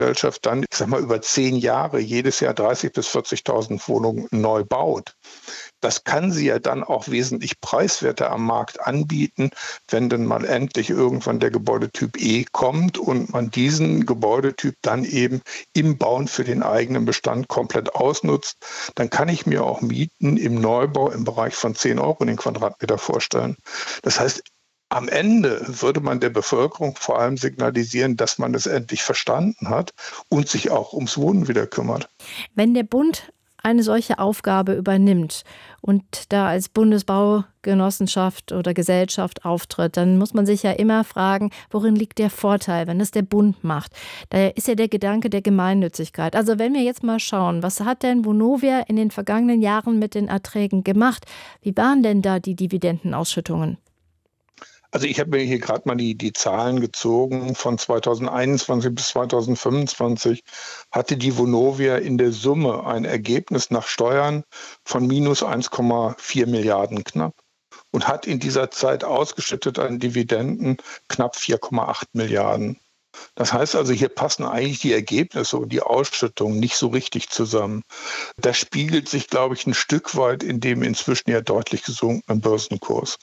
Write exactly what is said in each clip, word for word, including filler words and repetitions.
Gesellschaft dann, ich sag mal, über zehn Jahre jedes Jahr dreißigtausend bis vierzigtausend Wohnungen neu baut. Das kann sie ja dann auch wesentlich preiswerter am Markt anbieten, wenn dann mal endlich irgendwann der Gebäudetyp E kommt und man diesen Gebäudetyp dann eben im Bauen für den eigenen Bestand komplett ausnutzt. Dann kann ich mir auch Mieten im Neubau im Bereich von zehn Euro den Quadratmeter vorstellen. Das heißt, am Ende würde man der Bevölkerung vor allem signalisieren, dass man es endlich verstanden hat und sich auch ums Wohnen wieder kümmert. Wenn der Bund eine solche Aufgabe übernimmt und da als Bundesbaugenossenschaft oder Gesellschaft auftritt, dann muss man sich ja immer fragen, worin liegt der Vorteil, wenn es der Bund macht. Da ist ja der Gedanke der Gemeinnützigkeit. Also wenn wir jetzt mal schauen, was hat denn Vonovia in den vergangenen Jahren mit den Erträgen gemacht? Wie waren denn da die Dividendenausschüttungen? Also ich habe mir hier gerade mal die, die Zahlen gezogen. Von zweitausendeinundzwanzig bis zweitausendfünfundzwanzig hatte die Vonovia in der Summe ein Ergebnis nach Steuern von minus eins Komma vier Milliarden knapp und hat in dieser Zeit ausgeschüttet an Dividenden knapp vier Komma acht Milliarden. Das heißt also, hier passen eigentlich die Ergebnisse und die Ausschüttungen nicht so richtig zusammen. Das spiegelt sich, glaube ich, ein Stück weit in dem inzwischen ja deutlich gesunkenen Börsenkurs.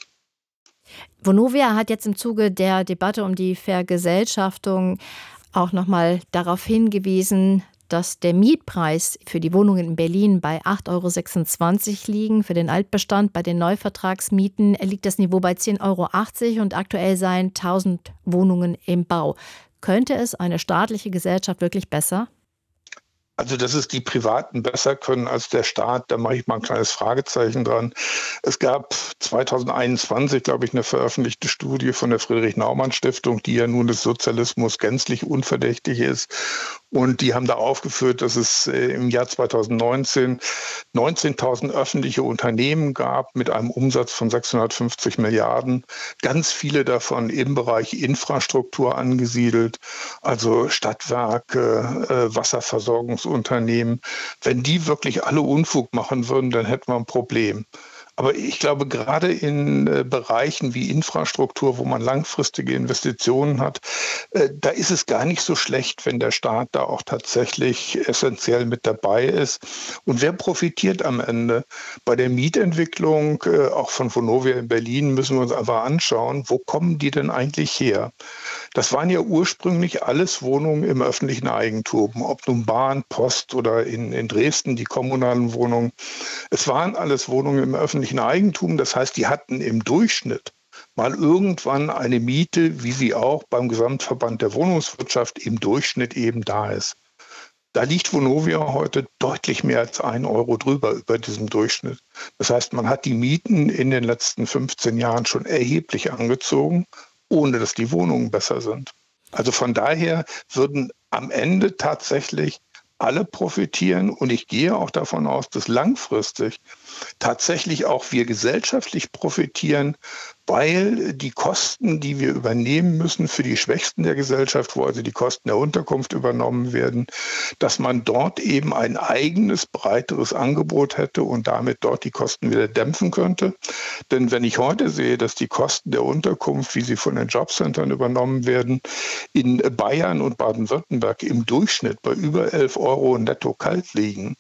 Vonovia hat jetzt im Zuge der Debatte um die Vergesellschaftung auch noch mal darauf hingewiesen, dass der Mietpreis für die Wohnungen in Berlin bei acht Euro sechsundzwanzig liegen. Für den Altbestand bei den Neuvertragsmieten liegt das Niveau bei zehn Euro achtzig und aktuell seien tausend Wohnungen im Bau. Könnte es eine staatliche Gesellschaft wirklich besser? Also, dass es die Privaten besser können als der Staat, da mache ich mal ein kleines Fragezeichen dran. Es gab zweitausendeinundzwanzig, glaube ich, eine veröffentlichte Studie von der Friedrich-Naumann-Stiftung, die ja nun des Sozialismus gänzlich unverdächtig ist. Und die haben da aufgeführt, dass es im Jahr zweitausendneunzehn neunzehntausend öffentliche Unternehmen gab mit einem Umsatz von sechshundertfünfzig Milliarden. Ganz viele davon im Bereich Infrastruktur angesiedelt, also Stadtwerke, äh, Wasserversorgungsunternehmen. Wenn die wirklich alle Unfug machen würden, dann hätten wir ein Problem. Aber ich glaube, gerade in äh, Bereichen wie Infrastruktur, wo man langfristige Investitionen hat, äh, da ist es gar nicht so schlecht, wenn der Staat da auch tatsächlich essentiell mit dabei ist. Und wer profitiert am Ende? Bei der Mietentwicklung, äh, auch von Vonovia in Berlin, müssen wir uns einfach anschauen, wo kommen die denn eigentlich her? Das waren ja ursprünglich alles Wohnungen im öffentlichen Eigentum, ob nun Bahn, Post oder in, in Dresden die kommunalen Wohnungen. Es waren alles Wohnungen im öffentlichen Eigentum. Das heißt, die hatten im Durchschnitt mal irgendwann eine Miete, wie sie auch beim Gesamtverband der Wohnungswirtschaft im Durchschnitt eben da ist. Da liegt Vonovia heute deutlich mehr als ein Euro drüber über diesem Durchschnitt. Das heißt, man hat die Mieten in den letzten fünfzehn Jahren schon erheblich angezogen, ohne dass die Wohnungen besser sind. Also von daher würden am Ende tatsächlich alle profitieren und ich gehe auch davon aus, dass langfristig tatsächlich auch wir gesellschaftlich profitieren, weil die Kosten, die wir übernehmen müssen für die Schwächsten der Gesellschaft, wo also die Kosten der Unterkunft übernommen werden, dass man dort eben ein eigenes, breiteres Angebot hätte und damit dort die Kosten wieder dämpfen könnte. Denn wenn ich heute sehe, dass die Kosten der Unterkunft, wie sie von den Jobcentern übernommen werden, in Bayern und Baden-Württemberg im Durchschnitt bei über elf Euro netto kalt liegen,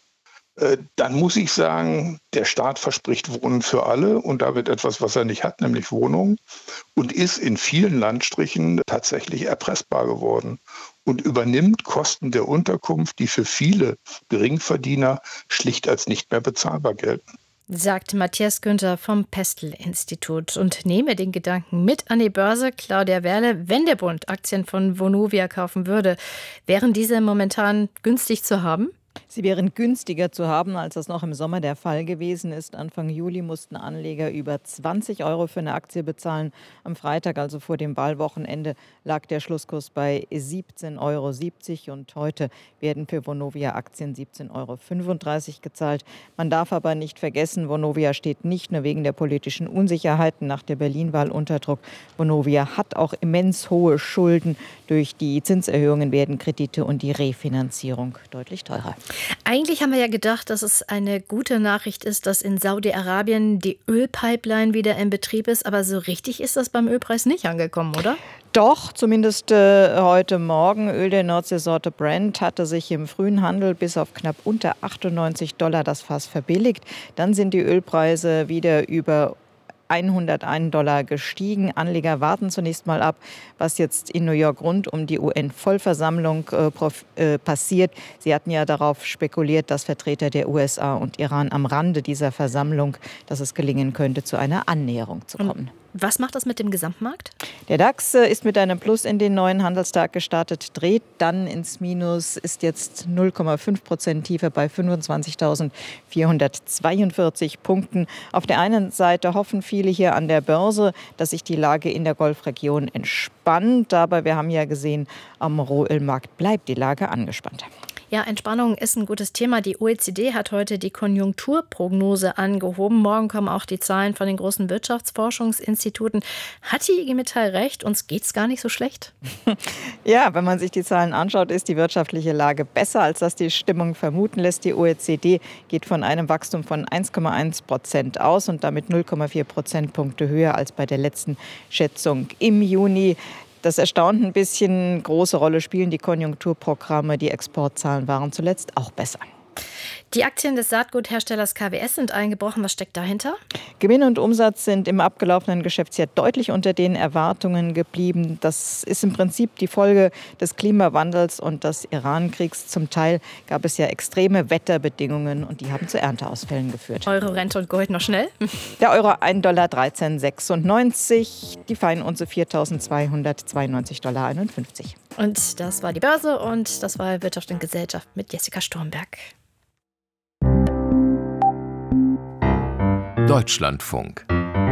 dann muss ich sagen, der Staat verspricht Wohnen für alle und damit etwas, was er nicht hat, nämlich Wohnungen, und ist in vielen Landstrichen tatsächlich erpressbar geworden und übernimmt Kosten der Unterkunft, die für viele Geringverdiener schlicht als nicht mehr bezahlbar gelten. Sagt Matthias Günther vom Pestel-Institut. Und nehme den Gedanken mit an die Börse. Claudia Werle, wenn der Bund Aktien von Vonovia kaufen würde, wären diese momentan günstig zu haben? Sie wären günstiger zu haben, als das noch im Sommer der Fall gewesen ist. Anfang Juli mussten Anleger über zwanzig Euro für eine Aktie bezahlen. Am Freitag, also vor dem Wahlwochenende, lag der Schlusskurs bei siebzehn Euro siebzig und heute werden für Vonovia-Aktien siebzehn Euro fünfunddreißig gezahlt. Man darf aber nicht vergessen, Vonovia steht nicht nur wegen der politischen Unsicherheiten nach der Berlin-Wahl unter Druck. Vonovia hat auch immens hohe Schulden. Durch die Zinserhöhungen werden Kredite und die Refinanzierung deutlich teurer. Eigentlich haben wir ja gedacht, dass es eine gute Nachricht ist, dass in Saudi-Arabien die Ölpipeline wieder in Betrieb ist. Aber so richtig ist das beim Ölpreis nicht angekommen, oder? Doch, zumindest äh, heute Morgen. Öl der Nordseesorte Brent hatte sich im frühen Handel bis auf knapp unter achtundneunzig Dollar das Fass verbilligt. Dann sind die Ölpreise wieder über hundertein Dollar gestiegen. Anleger warten zunächst mal ab, was jetzt in New York rund um die U N-Vollversammlung äh, prof, äh, passiert. Sie hatten ja darauf spekuliert, dass Vertreter der U S A und Iran am Rande dieser Versammlung, dass es gelingen könnte, zu einer Annäherung zu kommen. Und was macht das mit dem Gesamtmarkt? Der DAX äh, ist mit einem Plus in den neuen Handelstag gestartet, dreht dann ins Minus, ist jetzt null Komma fünf Prozent tiefer bei fünfundzwanzigtausendvierhundertzweiundvierzig Punkten. Auf der einen Seite hoffen viele hier an der Börse, dass sich die Lage in der Golfregion entspannt. Aber wir haben ja gesehen, am Rohölmarkt bleibt die Lage angespannt. Ja, Entspannung ist ein gutes Thema. Die O E C D hat heute die Konjunkturprognose angehoben. Morgen kommen auch die Zahlen von den großen Wirtschaftsforschungsinstituten. Hat die I G Metall recht? Uns geht's gar nicht so schlecht? Ja, wenn man sich die Zahlen anschaut, ist die wirtschaftliche Lage besser, als das die Stimmung vermuten lässt. Die O E C D geht von einem Wachstum von eins Komma eins Prozent aus und damit null Komma vier Prozentpunkte höher als bei der letzten Schätzung im Juni. Das erstaunt ein bisschen. Große Rolle spielen die Konjunkturprogramme. Die Exportzahlen waren zuletzt auch besser. Die Aktien des Saatgutherstellers K W S sind eingebrochen. Was steckt dahinter? Gewinn und Umsatz sind im abgelaufenen Geschäftsjahr deutlich unter den Erwartungen geblieben. Das ist im Prinzip die Folge des Klimawandels und des Iran-Kriegs. Zum Teil gab es ja extreme Wetterbedingungen und die haben zu Ernteausfällen geführt. Euro, Rente und Gold noch schnell? Der Euro ein Dollar dreizehn Komma sechsundneunzig, die Feinunze viertausendzweihundertzweiundneunzig Komma einundfünfzig. Und das war die Börse und das war Wirtschaft und Gesellschaft mit Jessica Sturmberg. Deutschlandfunk.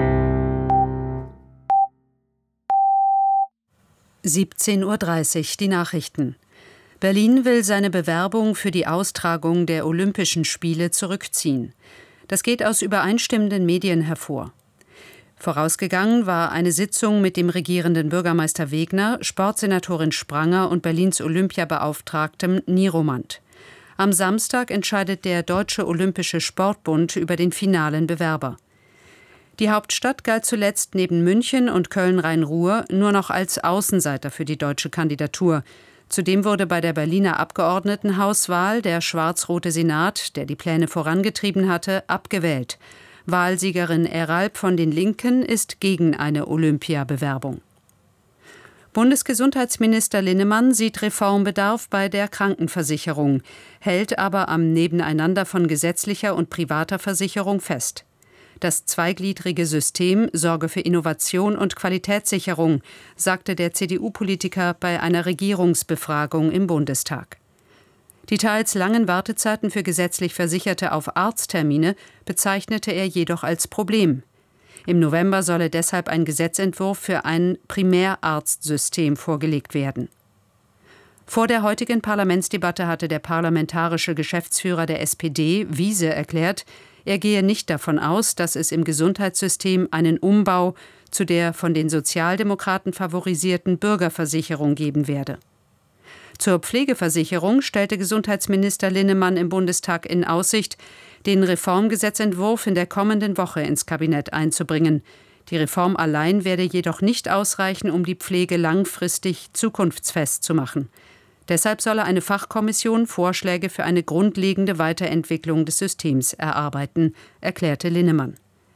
siebzehn Uhr dreißig, die Nachrichten. Berlin will seine Bewerbung für die Austragung der Olympischen Spiele zurückziehen. Das geht aus übereinstimmenden Medien hervor. Vorausgegangen war eine Sitzung mit dem regierenden Bürgermeister Wegner, Sportsenatorin Spranger und Berlins Olympiabeauftragtem Nieromant. Am Samstag entscheidet der Deutsche Olympische Sportbund über den finalen Bewerber. Die Hauptstadt galt zuletzt neben München und Köln-Rhein-Ruhr nur noch als Außenseiter für die deutsche Kandidatur. Zudem wurde bei der Berliner Abgeordnetenhauswahl der schwarz-rote Senat, der die Pläne vorangetrieben hatte, abgewählt. Wahlsiegerin Eralp von den Linken ist gegen eine Olympiabewerbung. Bundesgesundheitsminister Linnemann sieht Reformbedarf bei der Krankenversicherung, hält aber am Nebeneinander von gesetzlicher und privater Versicherung fest. Das zweigliedrige System sorge für Innovation und Qualitätssicherung, sagte der C D U-Politiker bei einer Regierungsbefragung im Bundestag. Die teils langen Wartezeiten für gesetzlich Versicherte auf Arzttermine bezeichnete er jedoch als Problem. Im November solle deshalb ein Gesetzentwurf für ein Primärarztsystem vorgelegt werden. Vor der heutigen Parlamentsdebatte hatte der parlamentarische Geschäftsführer der S P D, Wiese, erklärt, er gehe nicht davon aus, dass es im Gesundheitssystem einen Umbau zu der von den Sozialdemokraten favorisierten Bürgerversicherung geben werde. Zur Pflegeversicherung stellte Gesundheitsminister Linnemann im Bundestag in Aussicht, den Reformgesetzentwurf in der kommenden Woche ins Kabinett einzubringen. Die Reform allein werde jedoch nicht ausreichen, um die Pflege langfristig zukunftsfest zu machen. Deshalb solle eine Fachkommission Vorschläge für eine grundlegende Weiterentwicklung des Systems erarbeiten, erklärte Linnemann.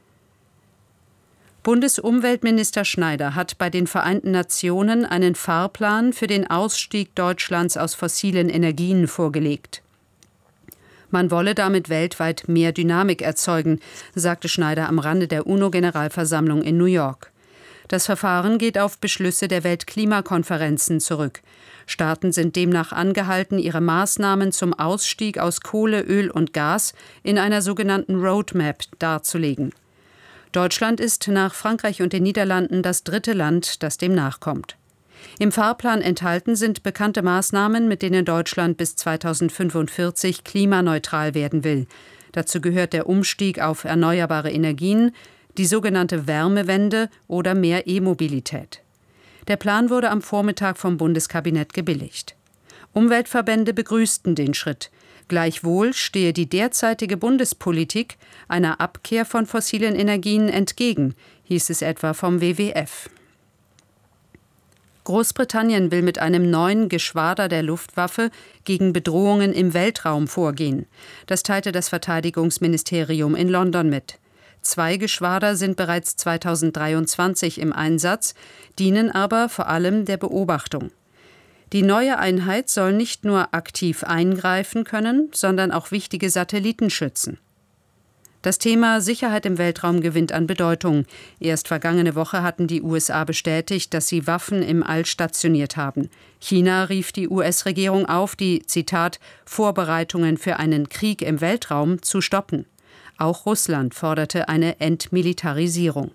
Bundesumweltminister Schneider hat bei den Vereinten Nationen einen Fahrplan für den Ausstieg Deutschlands aus fossilen Energien vorgelegt. Man wolle damit weltweit mehr Dynamik erzeugen, sagte Schneider am Rande der UNO-Generalversammlung in New York. Das Verfahren geht auf Beschlüsse der Weltklimakonferenzen zurück. Staaten sind demnach angehalten, ihre Maßnahmen zum Ausstieg aus Kohle, Öl und Gas in einer sogenannten Roadmap darzulegen. Deutschland ist nach Frankreich und den Niederlanden das dritte Land, das dem nachkommt. Im Fahrplan enthalten sind bekannte Maßnahmen, mit denen Deutschland bis zweitausendfünfundvierzig klimaneutral werden will. Dazu gehört der Umstieg auf erneuerbare Energien, die sogenannte Wärmewende oder mehr E-Mobilität. Der Plan wurde am Vormittag vom Bundeskabinett gebilligt. Umweltverbände begrüßten den Schritt. Gleichwohl stehe die derzeitige Bundespolitik einer Abkehr von fossilen Energien entgegen, hieß es etwa vom W W F. Großbritannien will mit einem neuen Geschwader der Luftwaffe gegen Bedrohungen im Weltraum vorgehen. Das teilte das Verteidigungsministerium in London mit. Zwei Geschwader sind bereits zweitausenddreiundzwanzig im Einsatz, dienen aber vor allem der Beobachtung. Die neue Einheit soll nicht nur aktiv eingreifen können, sondern auch wichtige Satelliten schützen. Das Thema Sicherheit im Weltraum gewinnt an Bedeutung. Erst vergangene Woche hatten die U S A bestätigt, dass sie Waffen im All stationiert haben. China rief die U S-Regierung auf, die, Zitat, Vorbereitungen für einen Krieg im Weltraum zu stoppen. Auch Russland forderte eine Entmilitarisierung.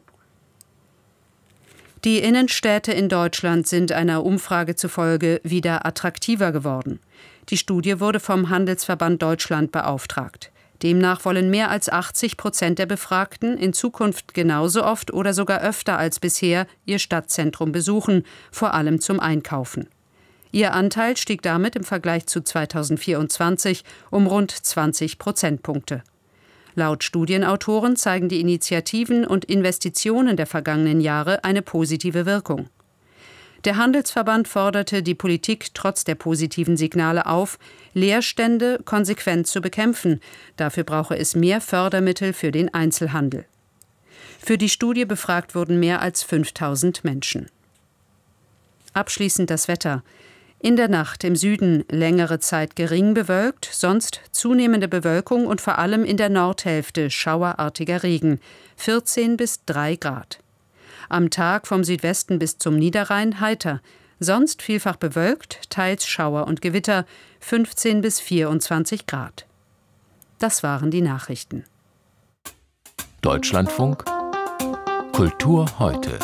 Die Innenstädte in Deutschland sind einer Umfrage zufolge wieder attraktiver geworden. Die Studie wurde vom Handelsverband Deutschland beauftragt. Demnach wollen mehr als achtzig Prozent der Befragten in Zukunft genauso oft oder sogar öfter als bisher ihr Stadtzentrum besuchen, vor allem zum Einkaufen. Ihr Anteil stieg damit im Vergleich zu zweitausendvierundzwanzig um rund zwanzig Prozentpunkte. Laut Studienautoren zeigen die Initiativen und Investitionen der vergangenen Jahre eine positive Wirkung. Der Handelsverband forderte die Politik trotz der positiven Signale auf, Leerstände konsequent zu bekämpfen. Dafür brauche es mehr Fördermittel für den Einzelhandel. Für die Studie befragt wurden mehr als fünftausend Menschen. Abschließend das Wetter. In der Nacht im Süden längere Zeit gering bewölkt, sonst zunehmende Bewölkung und vor allem in der Nordhälfte schauerartiger Regen, vierzehn bis drei Grad. Am Tag vom Südwesten bis zum Niederrhein heiter, sonst vielfach bewölkt, teils Schauer und Gewitter, fünfzehn bis vierundzwanzig Grad. Das waren die Nachrichten. Deutschlandfunk Kultur heute.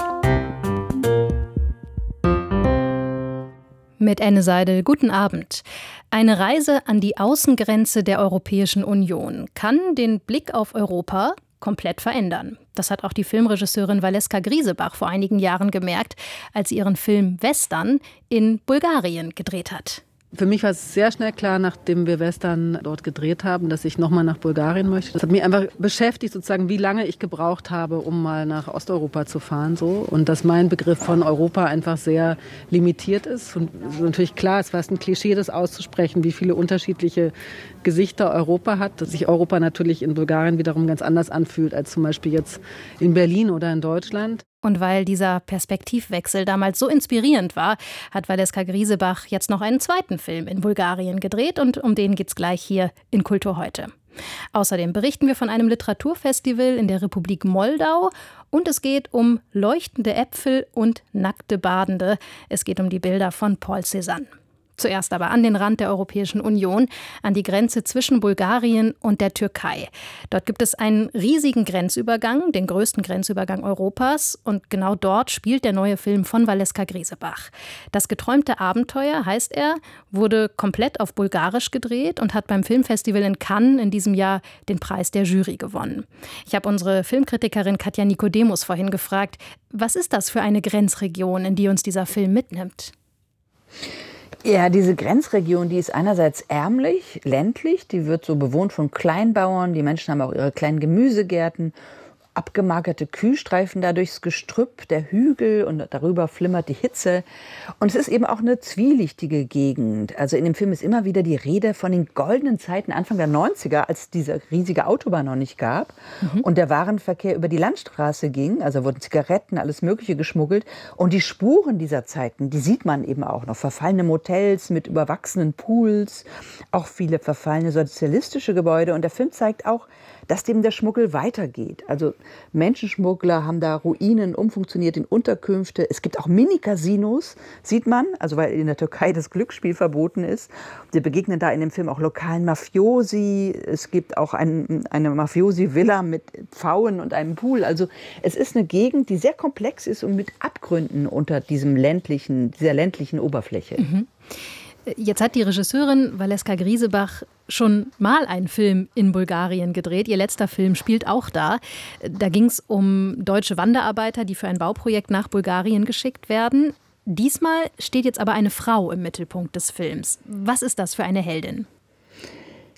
Mit Anne Seidel, guten Abend. Eine Reise an die Außengrenze der Europäischen Union kann den Blick auf Europa komplett verändern. Das hat auch die Filmregisseurin Valeska Griesebach vor einigen Jahren gemerkt, als sie ihren Film Western in Bulgarien gedreht hat. Für mich war es sehr schnell klar, nachdem wir Western dort gedreht haben, dass ich nochmal nach Bulgarien möchte. Das hat mich einfach beschäftigt, sozusagen, wie lange ich gebraucht habe, um mal nach Osteuropa zu fahren. So. Und dass mein Begriff von Europa einfach sehr limitiert ist. Und es ist natürlich klar, es war ein Klischee, das auszusprechen, wie viele unterschiedliche Gesichter Europa hat. Dass sich Europa natürlich in Bulgarien wiederum ganz anders anfühlt, als zum Beispiel jetzt in Berlin oder in Deutschland. Und weil dieser Perspektivwechsel damals so inspirierend war, hat Valeska Griesebach jetzt noch einen zweiten Film in Bulgarien gedreht und um den geht's gleich hier in Kultur heute. Außerdem berichten wir von einem Literaturfestival in der Republik Moldau und es geht um leuchtende Äpfel und nackte Badende. Es geht um die Bilder von Paul Cézanne. Zuerst aber an den Rand der Europäischen Union, an die Grenze zwischen Bulgarien und der Türkei. Dort gibt es einen riesigen Grenzübergang, den größten Grenzübergang Europas. Und genau dort spielt der neue Film von Valeska Griesebach. Das geträumte Abenteuer, heißt er, wurde komplett auf Bulgarisch gedreht und hat beim Filmfestival in Cannes in diesem Jahr den Preis der Jury gewonnen. Ich habe unsere Filmkritikerin Katja Nikodemus vorhin gefragt, was ist das für eine Grenzregion, in die uns dieser Film mitnimmt? Ja, diese Grenzregion, die ist einerseits ärmlich, ländlich, die wird so bewohnt von Kleinbauern, die Menschen haben auch ihre kleinen Gemüsegärten, abgemagerte Kühlstreifen da durchs Gestrüpp, der Hügel und darüber flimmert die Hitze. Und es ist eben auch eine zwielichtige Gegend. Also in dem Film ist immer wieder die Rede von den goldenen Zeiten Anfang der neunziger, als diese riesige Autobahn noch nicht gab mhm. und der Warenverkehr über die Landstraße ging. Also wurden Zigaretten, alles Mögliche geschmuggelt. Und die Spuren dieser Zeiten, die sieht man eben auch noch. Verfallene Motels mit überwachsenen Pools, auch viele verfallene sozialistische Gebäude. Und der Film zeigt auch, dass dem der Schmuggel weitergeht. Also Menschenschmuggler haben da Ruinen umfunktioniert in Unterkünfte. Es gibt auch Mini-Casinos, sieht man, also weil in der Türkei das Glücksspiel verboten ist. Wir begegnen da in dem Film auch lokalen Mafiosi. Es gibt auch ein, eine Mafiosi-Villa mit Pfauen und einem Pool. Also es ist eine Gegend, die sehr komplex ist und mit Abgründen unter diesem ländlichen, dieser ländlichen Oberfläche. Mhm. Jetzt hat die Regisseurin Valeska Griesebach schon mal einen Film in Bulgarien gedreht. Ihr letzter Film spielt auch da. Da ging es um deutsche Wanderarbeiter, die für ein Bauprojekt nach Bulgarien geschickt werden. Diesmal steht jetzt aber eine Frau im Mittelpunkt des Films. Was ist das für eine Heldin?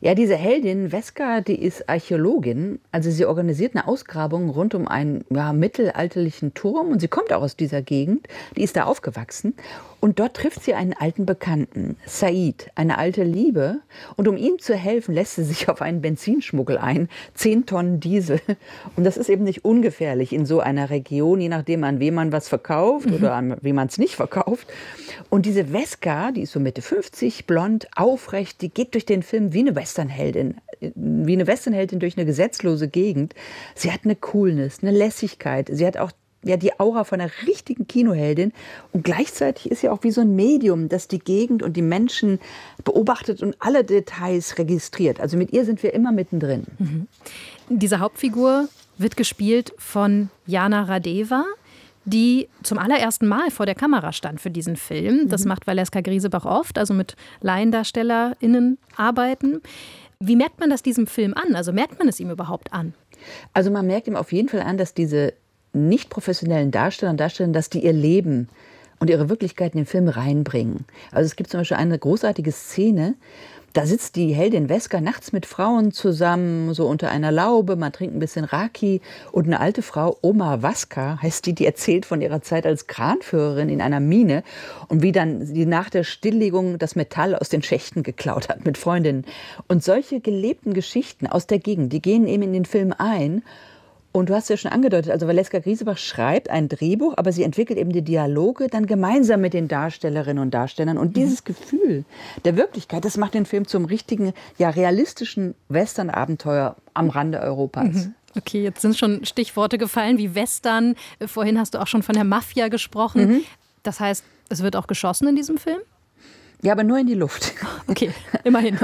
Ja, diese Heldin Weska, die ist Archäologin. Also sie organisiert eine Ausgrabung rund um einen ja, mittelalterlichen Turm und sie kommt auch aus dieser Gegend. Die ist da aufgewachsen und dort trifft sie einen alten Bekannten, Said, eine alte Liebe. Und um ihm zu helfen, lässt sie sich auf einen Benzinschmuggel ein, zehn Tonnen Diesel. Und das ist eben nicht ungefährlich in so einer Region, je nachdem an wem man was verkauft mhm. oder an wem man es nicht verkauft. Und diese Weska, die ist so Mitte fünfzig, blond, aufrecht, die geht durch den Film wie eine Westernheldin, wie eine Westernheldin durch eine gesetzlose Gegend. Sie hat eine Coolness, eine Lässigkeit. Sie hat auch ja, die Aura von einer richtigen Kinoheldin. Und gleichzeitig ist sie auch wie so ein Medium, das die Gegend und die Menschen beobachtet und alle Details registriert. Also mit ihr sind wir immer mittendrin. Mhm. Diese Hauptfigur wird gespielt von Jana Radeva, die zum allerersten Mal vor der Kamera stand für diesen Film. Das mhm. macht Valeska Griesebach oft, also mit LaiendarstellerInnen arbeiten. Wie merkt man das diesem Film an? Also merkt man es ihm überhaupt an? Also man merkt ihm auf jeden Fall an, dass diese nicht professionellen Darsteller und Darstellerinnen, dass die ihr Leben und ihre Wirklichkeit in den Film reinbringen. Also es gibt zum Beispiel eine großartige Szene, da sitzt die Heldin Weska nachts mit Frauen zusammen, so unter einer Laube, man trinkt ein bisschen Raki und eine alte Frau, Oma Waska, heißt die, die erzählt von ihrer Zeit als Kranführerin in einer Mine und wie dann sie nach der Stilllegung das Metall aus den Schächten geklaut hat mit Freundinnen. Und solche gelebten Geschichten aus der Gegend, die gehen eben in den Film ein. Und du hast ja schon angedeutet, also Valeska Griesebach schreibt ein Drehbuch, aber sie entwickelt eben die Dialoge dann gemeinsam mit den Darstellerinnen und Darstellern. Und dieses mhm. Gefühl der Wirklichkeit, das macht den Film zum richtigen, ja realistischen Western-Abenteuer am Rande Europas. Mhm. Okay, jetzt sind schon Stichworte gefallen wie Western. Vorhin hast du auch schon von der Mafia gesprochen. Mhm. Das heißt, es wird auch geschossen in diesem Film? Ja, aber nur in die Luft. Okay, immerhin.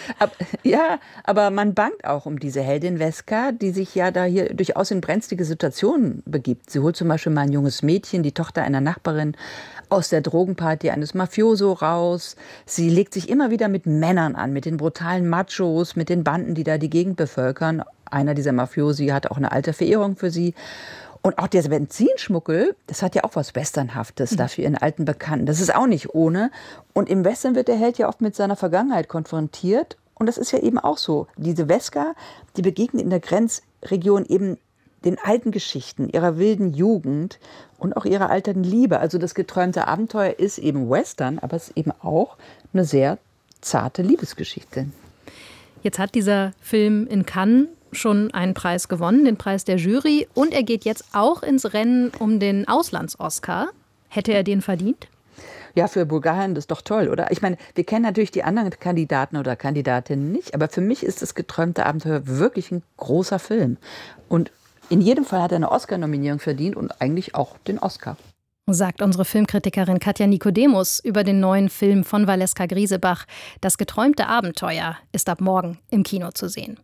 Ja, aber man bangt auch um diese Heldin Weska, die sich ja da hier durchaus in brenzlige Situationen begibt. Sie holt zum Beispiel mal ein junges Mädchen, die Tochter einer Nachbarin, aus der Drogenparty eines Mafioso raus. Sie legt sich immer wieder mit Männern an, mit den brutalen Machos, mit den Banden, die da die Gegend bevölkern. Einer dieser Mafiosi hat auch eine alte Verehrung für sie. Und auch der Benzinschmuggel, das hat ja auch was Westernhaftes, mhm. dafür ihren alten Bekannten. Das ist auch nicht ohne. Und im Western wird der Held ja oft mit seiner Vergangenheit konfrontiert. Und das ist ja eben auch so. Diese Weska, die begegnet in der Grenzregion eben den alten Geschichten, ihrer wilden Jugend und auch ihrer alternden Liebe. Also das geträumte Abenteuer ist eben Western, aber es ist eben auch eine sehr zarte Liebesgeschichte. Jetzt hat dieser Film in Cannes schon einen Preis gewonnen, den Preis der Jury. Und er geht jetzt auch ins Rennen um den Auslands-Oscar. Hätte er den verdient? Ja, für Bulgarien das ist doch toll, oder? Ich meine, wir kennen natürlich die anderen Kandidaten oder Kandidatinnen nicht, aber für mich ist das geträumte Abenteuer wirklich ein großer Film. Und in jedem Fall hat er eine Oscar-Nominierung verdient und eigentlich auch den Oscar. Sagt unsere Filmkritikerin Katja Nikodemus über den neuen Film von Valeska Griesebach. Das geträumte Abenteuer ist ab morgen im Kino zu sehen.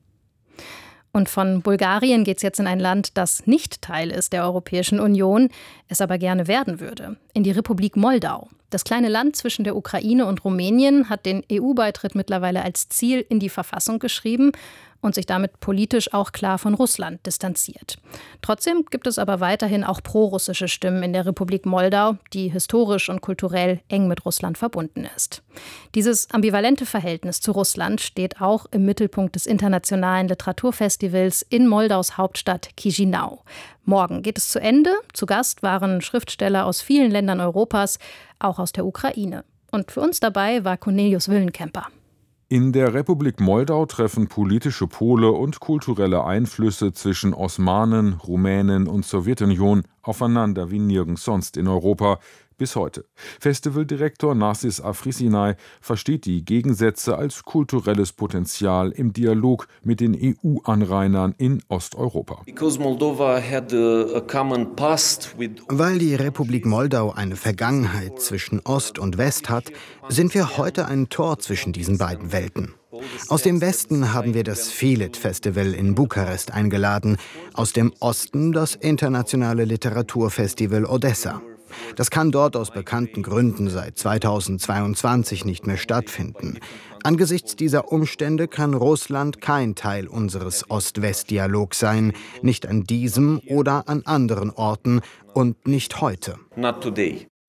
Und von Bulgarien geht es jetzt in ein Land, das nicht Teil ist der Europäischen Union, es aber gerne werden würde, in die Republik Moldau. Das kleine Land zwischen der Ukraine und Rumänien hat den E U-Beitritt mittlerweile als Ziel in die Verfassung geschrieben und sich damit politisch auch klar von Russland distanziert. Trotzdem gibt es aber weiterhin auch prorussische Stimmen in der Republik Moldau, die historisch und kulturell eng mit Russland verbunden ist. Dieses ambivalente Verhältnis zu Russland steht auch im Mittelpunkt des internationalen Literaturfestivals in Moldaus Hauptstadt Chișinău. Morgen geht es zu Ende. Zu Gast waren Schriftsteller aus vielen Ländern Europas, auch aus der Ukraine. Und für uns dabei war Cornelius Willenkemper. In der Republik Moldau treffen politische Pole und kulturelle Einflüsse zwischen Osmanen, Rumänen und Sowjetunion aufeinander wie nirgends sonst in Europa. Bis heute. Festivaldirektor Narcis Afrisinai versteht die Gegensätze als kulturelles Potenzial im Dialog mit den E U-Anrainern in Osteuropa. Weil die Republik Moldau eine Vergangenheit zwischen Ost und West hat, sind wir heute ein Tor zwischen diesen beiden Welten. Aus dem Westen haben wir das Felit-Festival in Bukarest eingeladen, aus dem Osten das internationale Literaturfestival Odessa. Das kann dort aus bekannten Gründen seit zweitausendzweiundzwanzig nicht mehr stattfinden. Angesichts dieser Umstände kann Russland kein Teil unseres Ost-West-Dialogs sein, nicht an diesem oder an anderen Orten und nicht heute.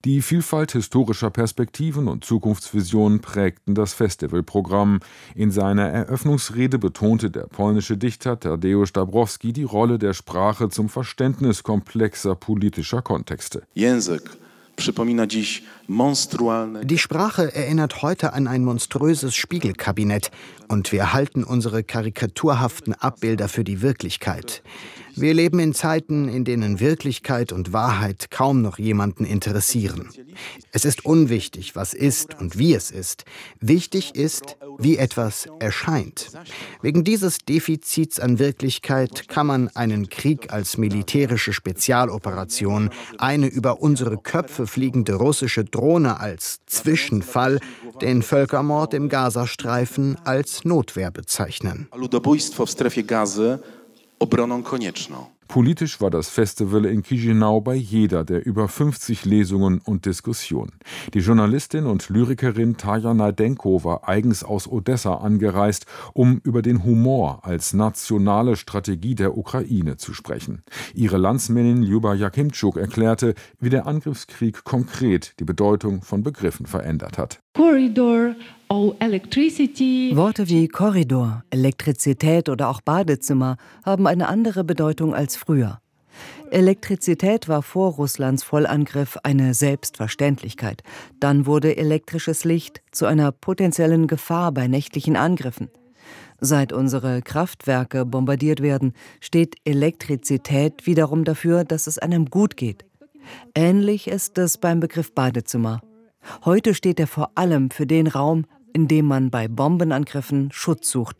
Die Vielfalt historischer Perspektiven und Zukunftsvisionen prägten das Festivalprogramm. In seiner Eröffnungsrede betonte der polnische Dichter Tadeusz Dabrowski die Rolle der Sprache zum Verständnis komplexer politischer Kontexte. Język przypomina dziś monstrualne. Die Sprache erinnert heute an ein monströses Spiegelkabinett und wir halten unsere karikaturhaften Abbilder für die Wirklichkeit. Wir leben in Zeiten, in denen Wirklichkeit und Wahrheit kaum noch jemanden interessieren. Es ist unwichtig, was ist und wie es ist. Wichtig ist, wie etwas erscheint. Wegen dieses Defizits an Wirklichkeit kann man einen Krieg als militärische Spezialoperation, eine über unsere Köpfe fliegende russische Drohne als Zwischenfall, den Völkermord im Gazastreifen als Notwehr bezeichnen. Ludobójstwo w strefie Gazy obroną konieczną. Politisch war das Festival in Chișinău bei jeder der über fünfzig Lesungen und Diskussionen. Die Journalistin und Lyrikerin Taja Naidenko war eigens aus Odessa angereist, um über den Humor als nationale Strategie der Ukraine zu sprechen. Ihre Landsmännin Ljuba Jakimczuk erklärte, wie der Angriffskrieg konkret die Bedeutung von Begriffen verändert hat. Corridor, oh, electricity. Worte wie Korridor, Elektrizität oder auch Badezimmer haben eine andere Bedeutung als früher. Elektrizität war vor Russlands Vollangriff eine Selbstverständlichkeit. Dann wurde elektrisches Licht zu einer potenziellen Gefahr bei nächtlichen Angriffen. Seit unsere Kraftwerke bombardiert werden, steht Elektrizität wiederum dafür, dass es einem gut geht. Ähnlich ist es beim Begriff Badezimmer. Heute steht er vor allem für den Raum, in dem man bei Bombenangriffen Schutz sucht.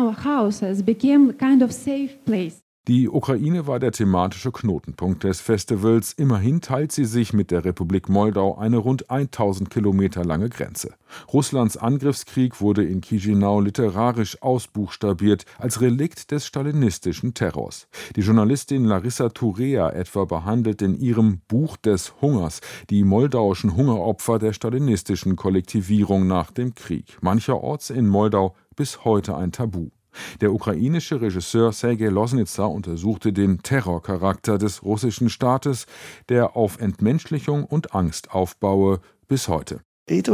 Die Ukraine war der thematische Knotenpunkt des Festivals. Immerhin teilt sie sich mit der Republik Moldau eine rund tausend Kilometer lange Grenze. Russlands Angriffskrieg wurde in Chișinău literarisch ausbuchstabiert als Relikt des stalinistischen Terrors. Die Journalistin Larissa Turea etwa behandelt in ihrem Buch des Hungers die moldauischen Hungeropfer der stalinistischen Kollektivierung nach dem Krieg. Mancherorts in Moldau bis heute ein Tabu. Der ukrainische Regisseur Sergej Loznitsa untersuchte den Terrorcharakter des russischen Staates, der auf Entmenschlichung und Angst aufbaue, bis heute. Ich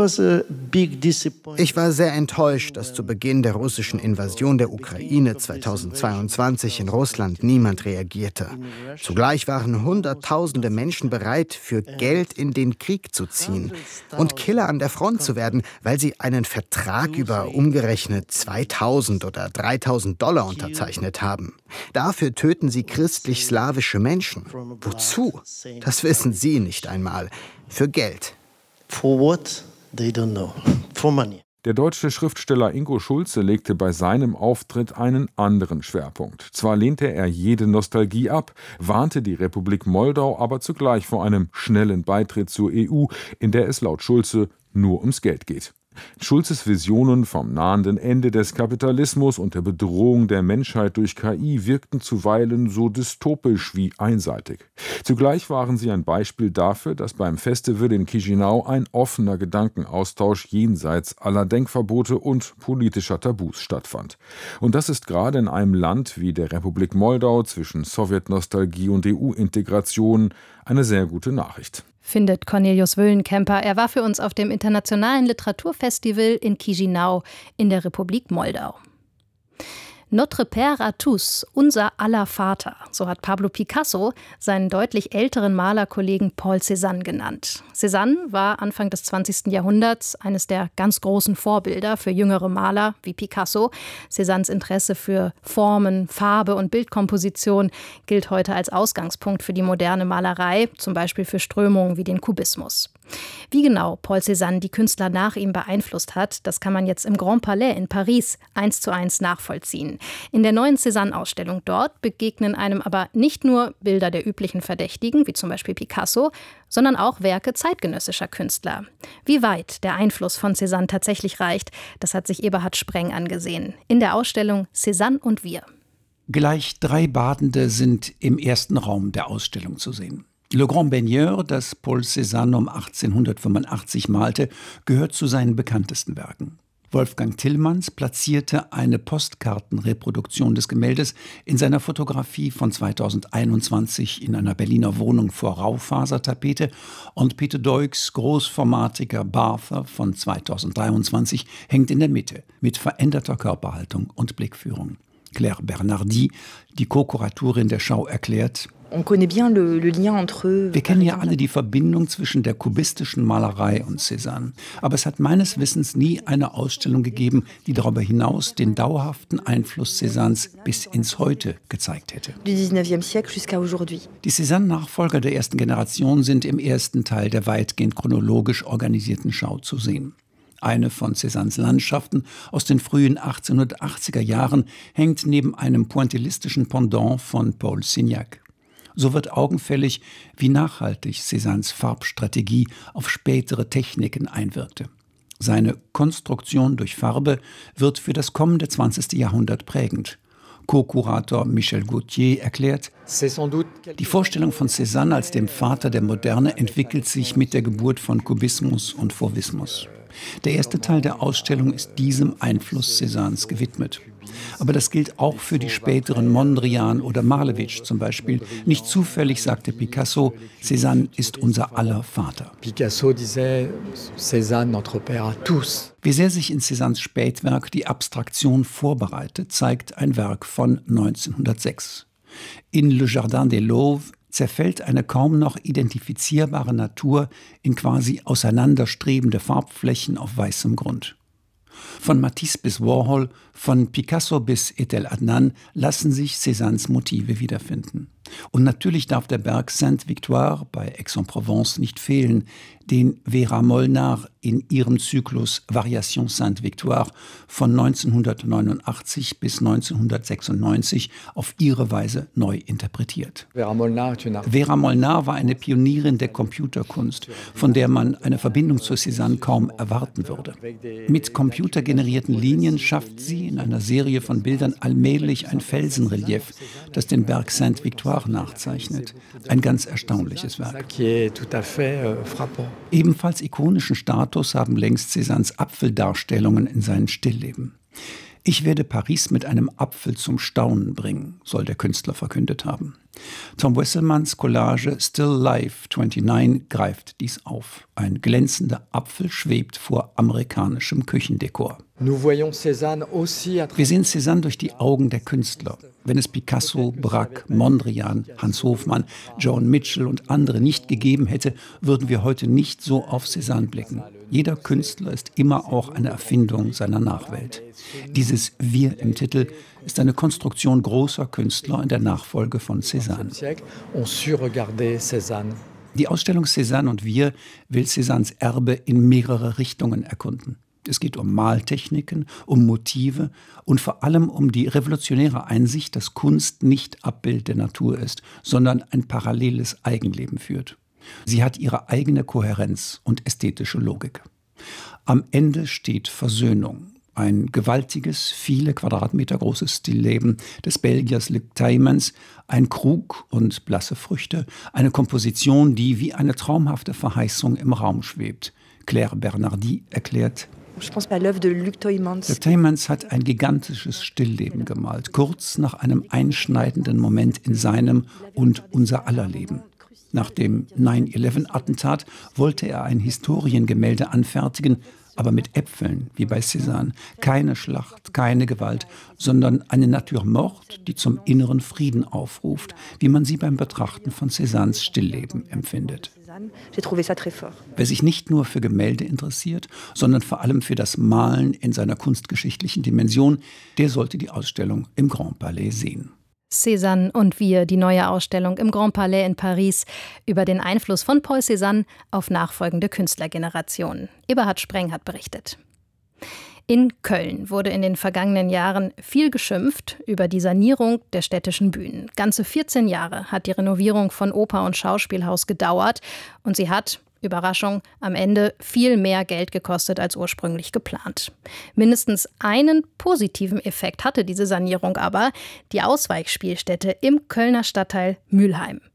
war sehr enttäuscht, dass zu Beginn der russischen Invasion der Ukraine zweitausendzweiundzwanzig in Russland niemand reagierte. Zugleich waren Hunderttausende Menschen bereit, für Geld in den Krieg zu ziehen und Killer an der Front zu werden, weil sie einen Vertrag über umgerechnet zweitausend oder dreitausend Dollar unterzeichnet haben. Dafür töten sie christlich-slawische Menschen. Wozu? Das wissen sie nicht einmal. Für Geld. For what? They don't know. For money. Der deutsche Schriftsteller Ingo Schulze legte bei seinem Auftritt einen anderen Schwerpunkt. Zwar lehnte er jede Nostalgie ab, warnte die Republik Moldau aber zugleich vor einem schnellen Beitritt zur E U, in der es laut Schulze nur ums Geld geht. Schulzes Visionen vom nahenden Ende des Kapitalismus und der Bedrohung der Menschheit durch K I wirkten zuweilen so dystopisch wie einseitig. Zugleich waren sie ein Beispiel dafür, dass beim Festival in Chișinău ein offener Gedankenaustausch jenseits aller Denkverbote und politischer Tabus stattfand. Und das ist gerade in einem Land wie der Republik Moldau zwischen Sowjetnostalgie und E U-Integration eine sehr gute Nachricht. Findet Cornelius Wöllenkemper. Er war für uns auf dem Internationalen Literaturfestival in Chișinău in der Republik Moldau. Notre Père à tous, unser aller Vater, so hat Pablo Picasso seinen deutlich älteren Malerkollegen Paul Cézanne genannt. Cézanne war Anfang des zwanzigsten Jahrhunderts eines der ganz großen Vorbilder für jüngere Maler wie Picasso. Cézannes Interesse für Formen, Farbe und Bildkomposition gilt heute als Ausgangspunkt für die moderne Malerei, zum Beispiel für Strömungen wie den Kubismus. Wie genau Paul Cézanne die Künstler nach ihm beeinflusst hat, das kann man jetzt im Grand Palais in Paris eins zu eins nachvollziehen. In der neuen Cézanne-Ausstellung dort begegnen einem aber nicht nur Bilder der üblichen Verdächtigen, wie zum Beispiel Picasso, sondern auch Werke zeitgenössischer Künstler. Wie weit der Einfluss von Cézanne tatsächlich reicht, das hat sich Eberhard Spreng angesehen. In der Ausstellung Cézanne und wir. Gleich drei Badende sind im ersten Raum der Ausstellung zu sehen. Le Grand Baigneur, das Paul Cézanne um achtzehnhundertfünfundachtzig malte, gehört zu seinen bekanntesten Werken. Wolfgang Tillmanns platzierte eine Postkartenreproduktion des Gemäldes in seiner Fotografie von zweitausendeinundzwanzig in einer Berliner Wohnung vor Raufasertapete und Peter Doigs großformatiger Barther von zweitausenddreiundzwanzig hängt in der Mitte mit veränderter Körperhaltung und Blickführung. Claire Bernardi, die Co-Kuratorin der Schau, erklärt: Wir kennen ja alle die Verbindung zwischen der kubistischen Malerei und Cézanne. Aber es hat meines Wissens nie eine Ausstellung gegeben, die darüber hinaus den dauerhaften Einfluss Cézannes bis ins Heute gezeigt hätte. Die Cézanne-Nachfolger der ersten Generation sind im ersten Teil der weitgehend chronologisch organisierten Schau zu sehen. Eine von Cézannes Landschaften aus den frühen achtzehnhundertachtziger Jahren hängt neben einem pointillistischen Pendant von Paul Signac. So wird augenfällig, wie nachhaltig Cézannes Farbstrategie auf spätere Techniken einwirkte. Seine Konstruktion durch Farbe wird für das kommende zwanzigste Jahrhundert prägend. Co-Kurator Michel Gauthier erklärt: Die Vorstellung von Cézanne als dem Vater der Moderne entwickelt sich mit der Geburt von Kubismus und Fauvismus. Der erste Teil der Ausstellung ist diesem Einfluss Cézannes gewidmet. Aber das gilt auch für die späteren Mondrian oder Malevich zum Beispiel. Nicht zufällig sagte Picasso, Cézanne ist unser aller Vater. Picasso disait, Cézanne, notre père à tous. Wie sehr sich in Cézannes Spätwerk die Abstraktion vorbereitet, zeigt ein Werk von neunzehnhundertsechs. In Le Jardin des Lauves zerfällt eine kaum noch identifizierbare Natur in quasi auseinanderstrebende Farbflächen auf weißem Grund. Von Matisse bis Warhol, von Picasso bis Etel Adnan lassen sich Cézannes Motive wiederfinden. Und natürlich darf der Berg Sainte-Victoire bei Aix-en-Provence nicht fehlen, den Vera Molnar in ihrem Zyklus Variation Sainte-Victoire von neunzehnhundertneunundachtzig bis neunzehnhundertsechsundneunzig auf ihre Weise neu interpretiert. Vera Molnar, Vera Molnar war eine Pionierin der Computerkunst, von der man eine Verbindung zu Cézanne kaum erwarten würde. Mit computergenerierten Linien schafft sie in einer Serie von Bildern allmählich ein Felsenrelief, das den Berg Sainte-Victoire nachzeichnet. Ein ganz erstaunliches Werk. Ebenfalls ikonischen Status haben längst Cézannes Apfeldarstellungen in seinen Stillleben. Ich werde Paris mit einem Apfel zum Staunen bringen, soll der Künstler verkündet haben. Tom Wesselmanns Collage Still Life neunundzwanzig greift dies auf. Ein glänzender Apfel schwebt vor amerikanischem Küchendekor. Wir sehen Cézanne durch die Augen der Künstler. Wenn es Picasso, Braque, Mondrian, Hans Hofmann, Joan Mitchell und andere nicht gegeben hätte, würden wir heute nicht so auf Cézanne blicken. Jeder Künstler ist immer auch eine Erfindung seiner Nachwelt. Dieses Wir im Titel ist eine Konstruktion großer Künstler in der Nachfolge von Cézanne. Die Ausstellung Cézanne und wir will Cézannes Erbe in mehrere Richtungen erkunden. Es geht um Maltechniken, um Motive und vor allem um die revolutionäre Einsicht, dass Kunst nicht Abbild der Natur ist, sondern ein paralleles Eigenleben führt. Sie hat ihre eigene Kohärenz und ästhetische Logik. Am Ende steht Versöhnung. Ein gewaltiges, viele Quadratmeter großes Stillleben des Belgiers Luc Tuymans, ein Krug und blasse Früchte, eine Komposition, die wie eine traumhafte Verheißung im Raum schwebt. Claire Bernardi erklärt: Luc Tuymans hat ein gigantisches Stillleben gemalt, kurz nach einem einschneidenden Moment in seinem und unser aller Leben. Nach dem neun elf Attentat wollte er ein Historiengemälde anfertigen, aber mit Äpfeln, wie bei Cézanne. Keine Schlacht, keine Gewalt, sondern eine Natur morte, die zum inneren Frieden aufruft, wie man sie beim Betrachten von Cézannes Stillleben empfindet. Wer sich nicht nur für Gemälde interessiert, sondern vor allem für das Malen in seiner kunstgeschichtlichen Dimension, der sollte die Ausstellung im Grand Palais sehen. Cézanne und wir, die neue Ausstellung im Grand Palais in Paris über den Einfluss von Paul Cézanne auf nachfolgende Künstlergenerationen. Eberhard Spreng hat berichtet. In Köln wurde in den vergangenen Jahren viel geschimpft über die Sanierung der städtischen Bühnen. Ganze vierzehn Jahre hat die Renovierung von Oper- und Schauspielhaus gedauert und sie hat, Überraschung, am Ende viel mehr Geld gekostet als ursprünglich geplant. Mindestens einen positiven Effekt hatte diese Sanierung aber, die Ausweichspielstätte im Kölner Stadtteil Mülheim.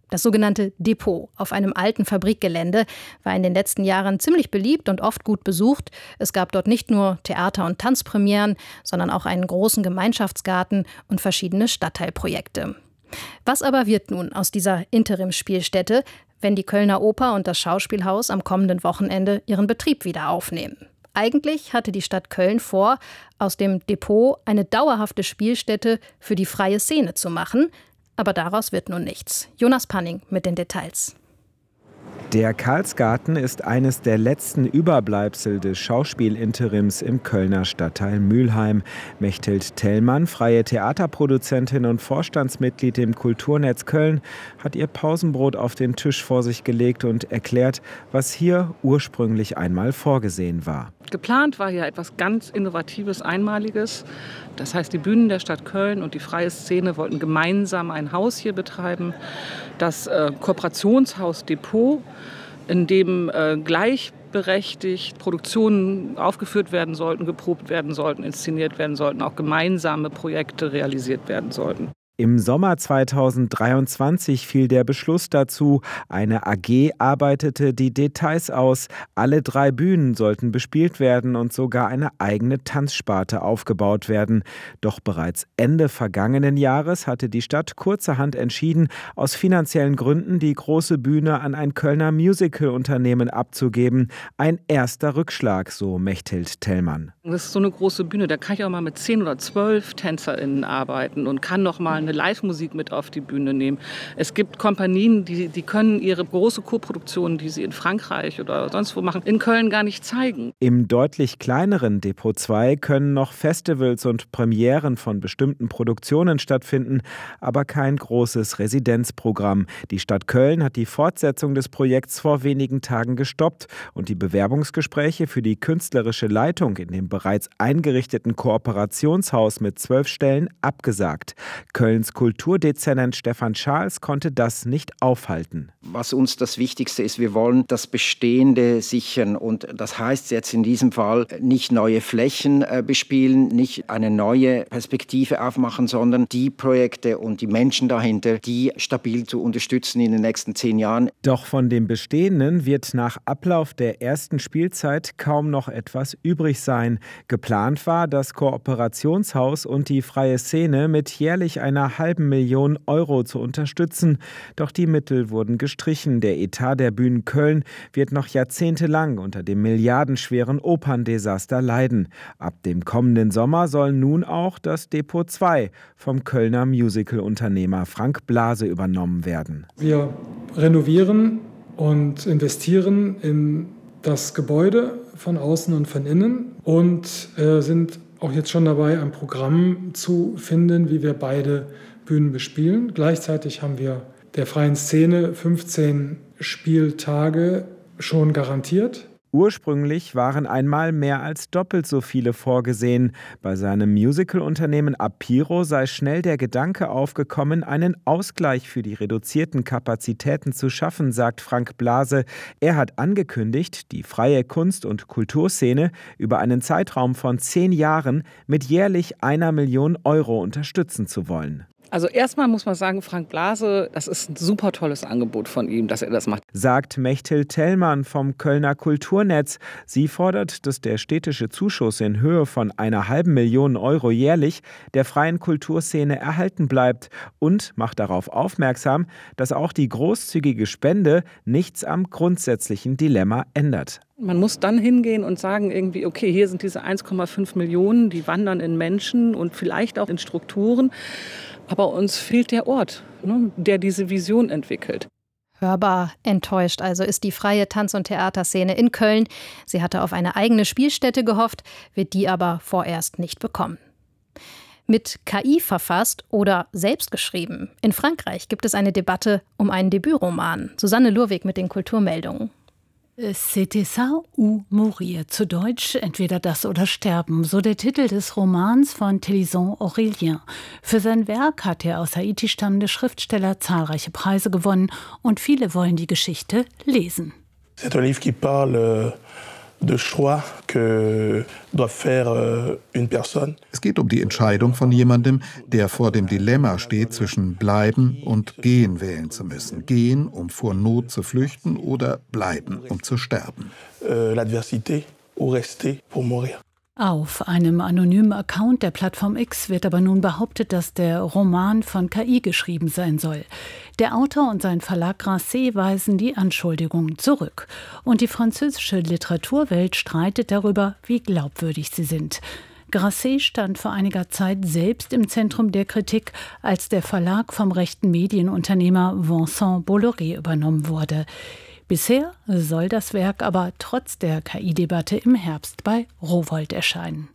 Das sogenannte Depot auf einem alten Fabrikgelände war in den letzten Jahren ziemlich beliebt und oft gut besucht. Es gab dort nicht nur Theater- und Tanzpremieren, sondern auch einen großen Gemeinschaftsgarten und verschiedene Stadtteilprojekte. Was aber wird nun aus dieser Interimsspielstätte, wenn die Kölner Oper und das Schauspielhaus am kommenden Wochenende ihren Betrieb wieder aufnehmen? Eigentlich hatte die Stadt Köln vor, aus dem Depot eine dauerhafte Spielstätte für die freie Szene zu machen. Aber daraus wird nun nichts. Jonas Panning mit den Details. Der Karlsgarten ist eines der letzten Überbleibsel des Schauspielinterims im Kölner Stadtteil Mülheim. Mechthild Tellmann, freie Theaterproduzentin und Vorstandsmitglied im Kulturnetz Köln, hat ihr Pausenbrot auf den Tisch vor sich gelegt und erklärt, was hier ursprünglich einmal vorgesehen war. Geplant war hier etwas ganz Innovatives, Einmaliges. Das heißt, die Bühnen der Stadt Köln und die freie Szene wollten gemeinsam ein Haus hier betreiben, das äh, Kooperationshaus Depot, in dem äh, gleichberechtigt Produktionen aufgeführt werden sollten, geprobt werden sollten, inszeniert werden sollten, auch gemeinsame Projekte realisiert werden sollten. Im Sommer zweitausenddreiundzwanzig fiel der Beschluss dazu. Eine A G arbeitete die Details aus. Alle drei Bühnen sollten bespielt werden und sogar eine eigene Tanzsparte aufgebaut werden. Doch bereits Ende vergangenen Jahres hatte die Stadt kurzerhand entschieden, aus finanziellen Gründen die große Bühne an ein Kölner Musical-Unternehmen abzugeben. Ein erster Rückschlag, so Mechthild Tellmann. Das ist so eine große Bühne, da kann ich auch mal mit zehn oder zwölf TänzerInnen arbeiten und kann noch mal eine Live-Musik mit auf die Bühne nehmen. Es gibt Kompanien, die, die können ihre große Koproduktion, die sie in Frankreich oder sonst wo machen, in Köln gar nicht zeigen. Im deutlich kleineren Depot zwei können noch Festivals und Premieren von bestimmten Produktionen stattfinden, aber kein großes Residenzprogramm. Die Stadt Köln hat die Fortsetzung des Projekts vor wenigen Tagen gestoppt und die Bewerbungsgespräche für die künstlerische Leitung in dem bereits eingerichteten Kooperationshaus mit zwölf Stellen abgesagt. Kölns Kulturdezernent Stefan Charles konnte das nicht aufhalten. Was uns das Wichtigste ist, wir wollen das Bestehende sichern. Und das heißt jetzt in diesem Fall nicht neue Flächen äh, bespielen, nicht eine neue Perspektive aufmachen, sondern die Projekte und die Menschen dahinter, die stabil zu unterstützen in den nächsten zehn Jahren. Doch von dem Bestehenden wird nach Ablauf der ersten Spielzeit kaum noch etwas übrig sein. Geplant war, das Kooperationshaus und die freie Szene mit jährlich einer halben Million Euro zu unterstützen. Doch die Mittel wurden gestrichen. Der Etat der Bühnen Köln wird noch jahrzehntelang unter dem milliardenschweren Operndesaster leiden. Ab dem kommenden Sommer soll nun auch das Depot zwei vom Kölner Musicalunternehmer Frank Blase übernommen werden. Wir renovieren und investieren in das Gebäude von außen und von innen und äh, sind auch jetzt schon dabei, ein Programm zu finden, wie wir beide Bühnen bespielen. Gleichzeitig haben wir der freien Szene fünfzehn Spieltage schon garantiert. Ursprünglich waren einmal mehr als doppelt so viele vorgesehen. Bei seinem Musicalunternehmen Apiro sei schnell der Gedanke aufgekommen, einen Ausgleich für die reduzierten Kapazitäten zu schaffen, sagt Frank Blase. Er hat angekündigt, die freie Kunst- und Kulturszene über einen Zeitraum von zehn Jahren mit jährlich einer Million Euro unterstützen zu wollen. Also erstmal muss man sagen, Frank Blase, das ist ein super tolles Angebot von ihm, dass er das macht. Sagt Mechthild Tellmann vom Kölner Kulturnetz. Sie fordert, dass der städtische Zuschuss in Höhe von einer halben Million Euro jährlich der freien Kulturszene erhalten bleibt und macht darauf aufmerksam, dass auch die großzügige Spende nichts am grundsätzlichen Dilemma ändert. Man muss dann hingehen und sagen irgendwie, okay, hier sind diese eins Komma fünf Millionen, die wandern in Menschen und vielleicht auch in Strukturen. Aber uns fehlt der Ort, ne, der diese Vision entwickelt. Hörbar enttäuscht also ist die freie Tanz- und Theaterszene in Köln. Sie hatte auf eine eigene Spielstätte gehofft, wird die aber vorerst nicht bekommen. Mit K I verfasst oder selbst geschrieben. In Frankreich gibt es eine Debatte um einen Debütroman. Susanne Lurwig mit den Kulturmeldungen. C'était ça ou mourir, zu Deutsch entweder das oder sterben, so der Titel des Romans von Télisson Aurélien. Für sein Werk hat der aus Haiti stammende Schriftsteller zahlreiche Preise gewonnen und viele wollen die Geschichte lesen. C'est un livre qui parle Es geht um die Entscheidung von jemandem, der vor dem Dilemma steht, zwischen bleiben und gehen wählen zu müssen. Gehen, um vor Not zu flüchten, oder bleiben, um zu sterben. Auf einem anonymen Account der Plattform X wird aber nun behauptet, dass der Roman von K I geschrieben sein soll. Der Autor und sein Verlag Grasset weisen die Anschuldigungen zurück. Und die französische Literaturwelt streitet darüber, wie glaubwürdig sie sind. Grasset stand vor einiger Zeit selbst im Zentrum der Kritik, als der Verlag vom rechten Medienunternehmer Vincent Bolloré übernommen wurde. Bisher soll das Werk aber trotz der K I-Debatte im Herbst bei Rowohlt erscheinen.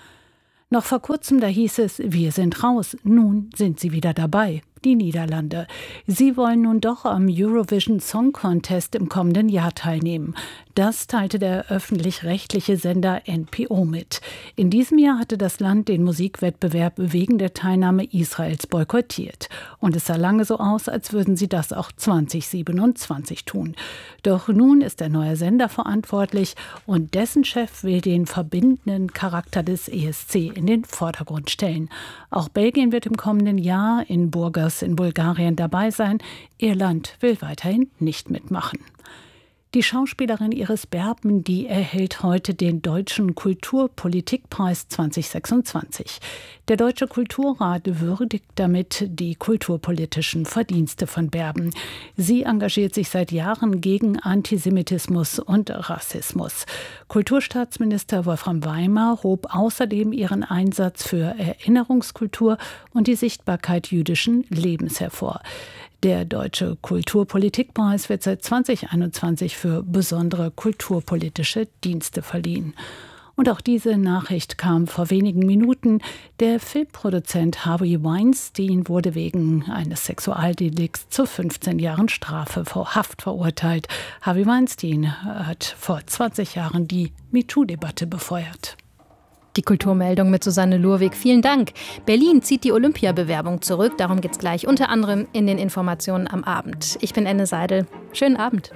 Noch vor kurzem, da hieß es, wir sind raus. Nun sind sie wieder dabei, die Niederlande. Sie wollen nun doch am Eurovision Song Contest im kommenden Jahr teilnehmen. Das teilte der öffentlich-rechtliche Sender N P O mit. In diesem Jahr hatte das Land den Musikwettbewerb wegen der Teilnahme Israels boykottiert. Und es sah lange so aus, als würden sie das auch zwanzig siebenundzwanzig tun. Doch nun ist der neue Sender verantwortlich und dessen Chef will den verbindenden Charakter des E S C in den Vordergrund stellen. Auch Belgien wird im kommenden Jahr in Burgas in Bulgarien dabei sein. Irland will weiterhin nicht mitmachen. Die Schauspielerin Iris Berben, die erhält heute den Deutschen Kulturpolitikpreis zwanzig sechsundzwanzig. Der Deutsche Kulturrat würdigt damit die kulturpolitischen Verdienste von Berben. Sie engagiert sich seit Jahren gegen Antisemitismus und Rassismus. Kulturstaatsminister Wolfram Weimar hob außerdem ihren Einsatz für Erinnerungskultur und die Sichtbarkeit jüdischen Lebens hervor. Der Deutsche Kulturpolitikpreis wird seit zwanzig einundzwanzig für besondere kulturpolitische Dienste verliehen. Und auch diese Nachricht kam vor wenigen Minuten. Der Filmproduzent Harvey Weinstein wurde wegen eines Sexualdelikts zu fünfzehn Jahren Strafe vor Haft verurteilt. Harvey Weinstein hat vor zwanzig Jahren die MeToo-Debatte befeuert. Die Kulturmeldung mit Susanne Lurwig. Vielen Dank. Berlin zieht die Olympiabewerbung zurück. Darum geht es gleich unter anderem in den Informationen am Abend. Ich bin Enne Seidel. Schönen Abend.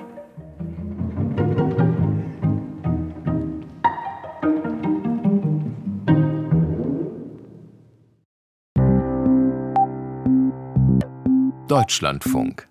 Deutschlandfunk.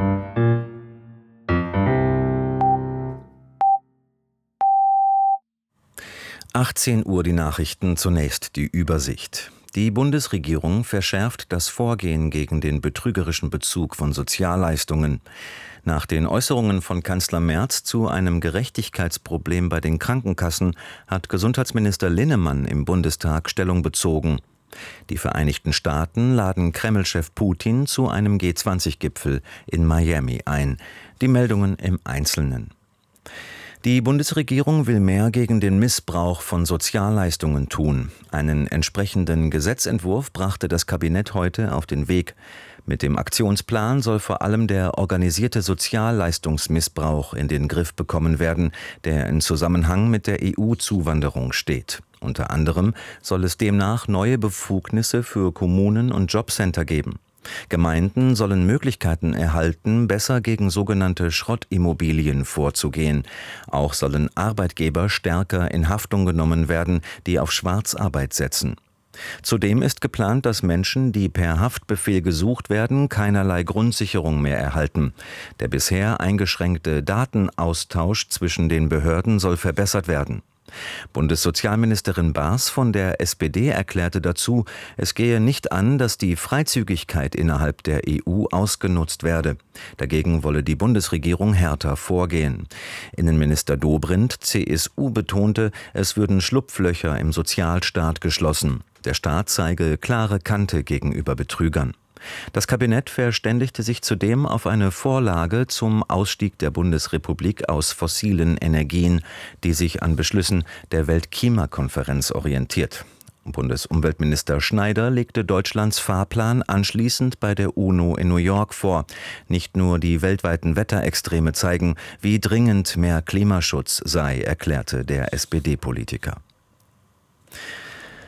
achtzehn Uhr die Nachrichten, zunächst die Übersicht. Die Bundesregierung verschärft das Vorgehen gegen den betrügerischen Bezug von Sozialleistungen. Nach den Äußerungen von Kanzler Merz zu einem Gerechtigkeitsproblem bei den Krankenkassen hat Gesundheitsminister Linnemann im Bundestag Stellung bezogen. Die Vereinigten Staaten laden Kreml-Chef Putin zu einem G zwanzig Gipfel in Miami ein. Die Meldungen im Einzelnen. Die Bundesregierung will mehr gegen den Missbrauch von Sozialleistungen tun. Einen entsprechenden Gesetzentwurf brachte das Kabinett heute auf den Weg. Mit dem Aktionsplan soll vor allem der organisierte Sozialleistungsmissbrauch in den Griff bekommen werden, der in Zusammenhang mit der E U-Zuwanderung steht. Unter anderem soll es demnach neue Befugnisse für Kommunen und Jobcenter geben. Gemeinden sollen Möglichkeiten erhalten, besser gegen sogenannte Schrottimmobilien vorzugehen. Auch sollen Arbeitgeber stärker in Haftung genommen werden, die auf Schwarzarbeit setzen. Zudem ist geplant, dass Menschen, die per Haftbefehl gesucht werden, keinerlei Grundsicherung mehr erhalten. Der bisher eingeschränkte Datenaustausch zwischen den Behörden soll verbessert werden. Bundessozialministerin Baas von der S P D erklärte dazu, es gehe nicht an, dass die Freizügigkeit innerhalb der E U ausgenutzt werde. Dagegen wolle die Bundesregierung härter vorgehen. Innenminister Dobrindt, C S U, betonte, es würden Schlupflöcher im Sozialstaat geschlossen. Der Staat zeige klare Kante gegenüber Betrügern. Das Kabinett verständigte sich zudem auf eine Vorlage zum Ausstieg der Bundesrepublik aus fossilen Energien, die sich an Beschlüssen der Weltklimakonferenz orientiert. Bundesumweltminister Schneider legte Deutschlands Fahrplan anschließend bei der UNO in New York vor. Nicht nur die weltweiten Wetterextreme zeigen, wie dringend mehr Klimaschutz sei, erklärte der S P D-Politiker.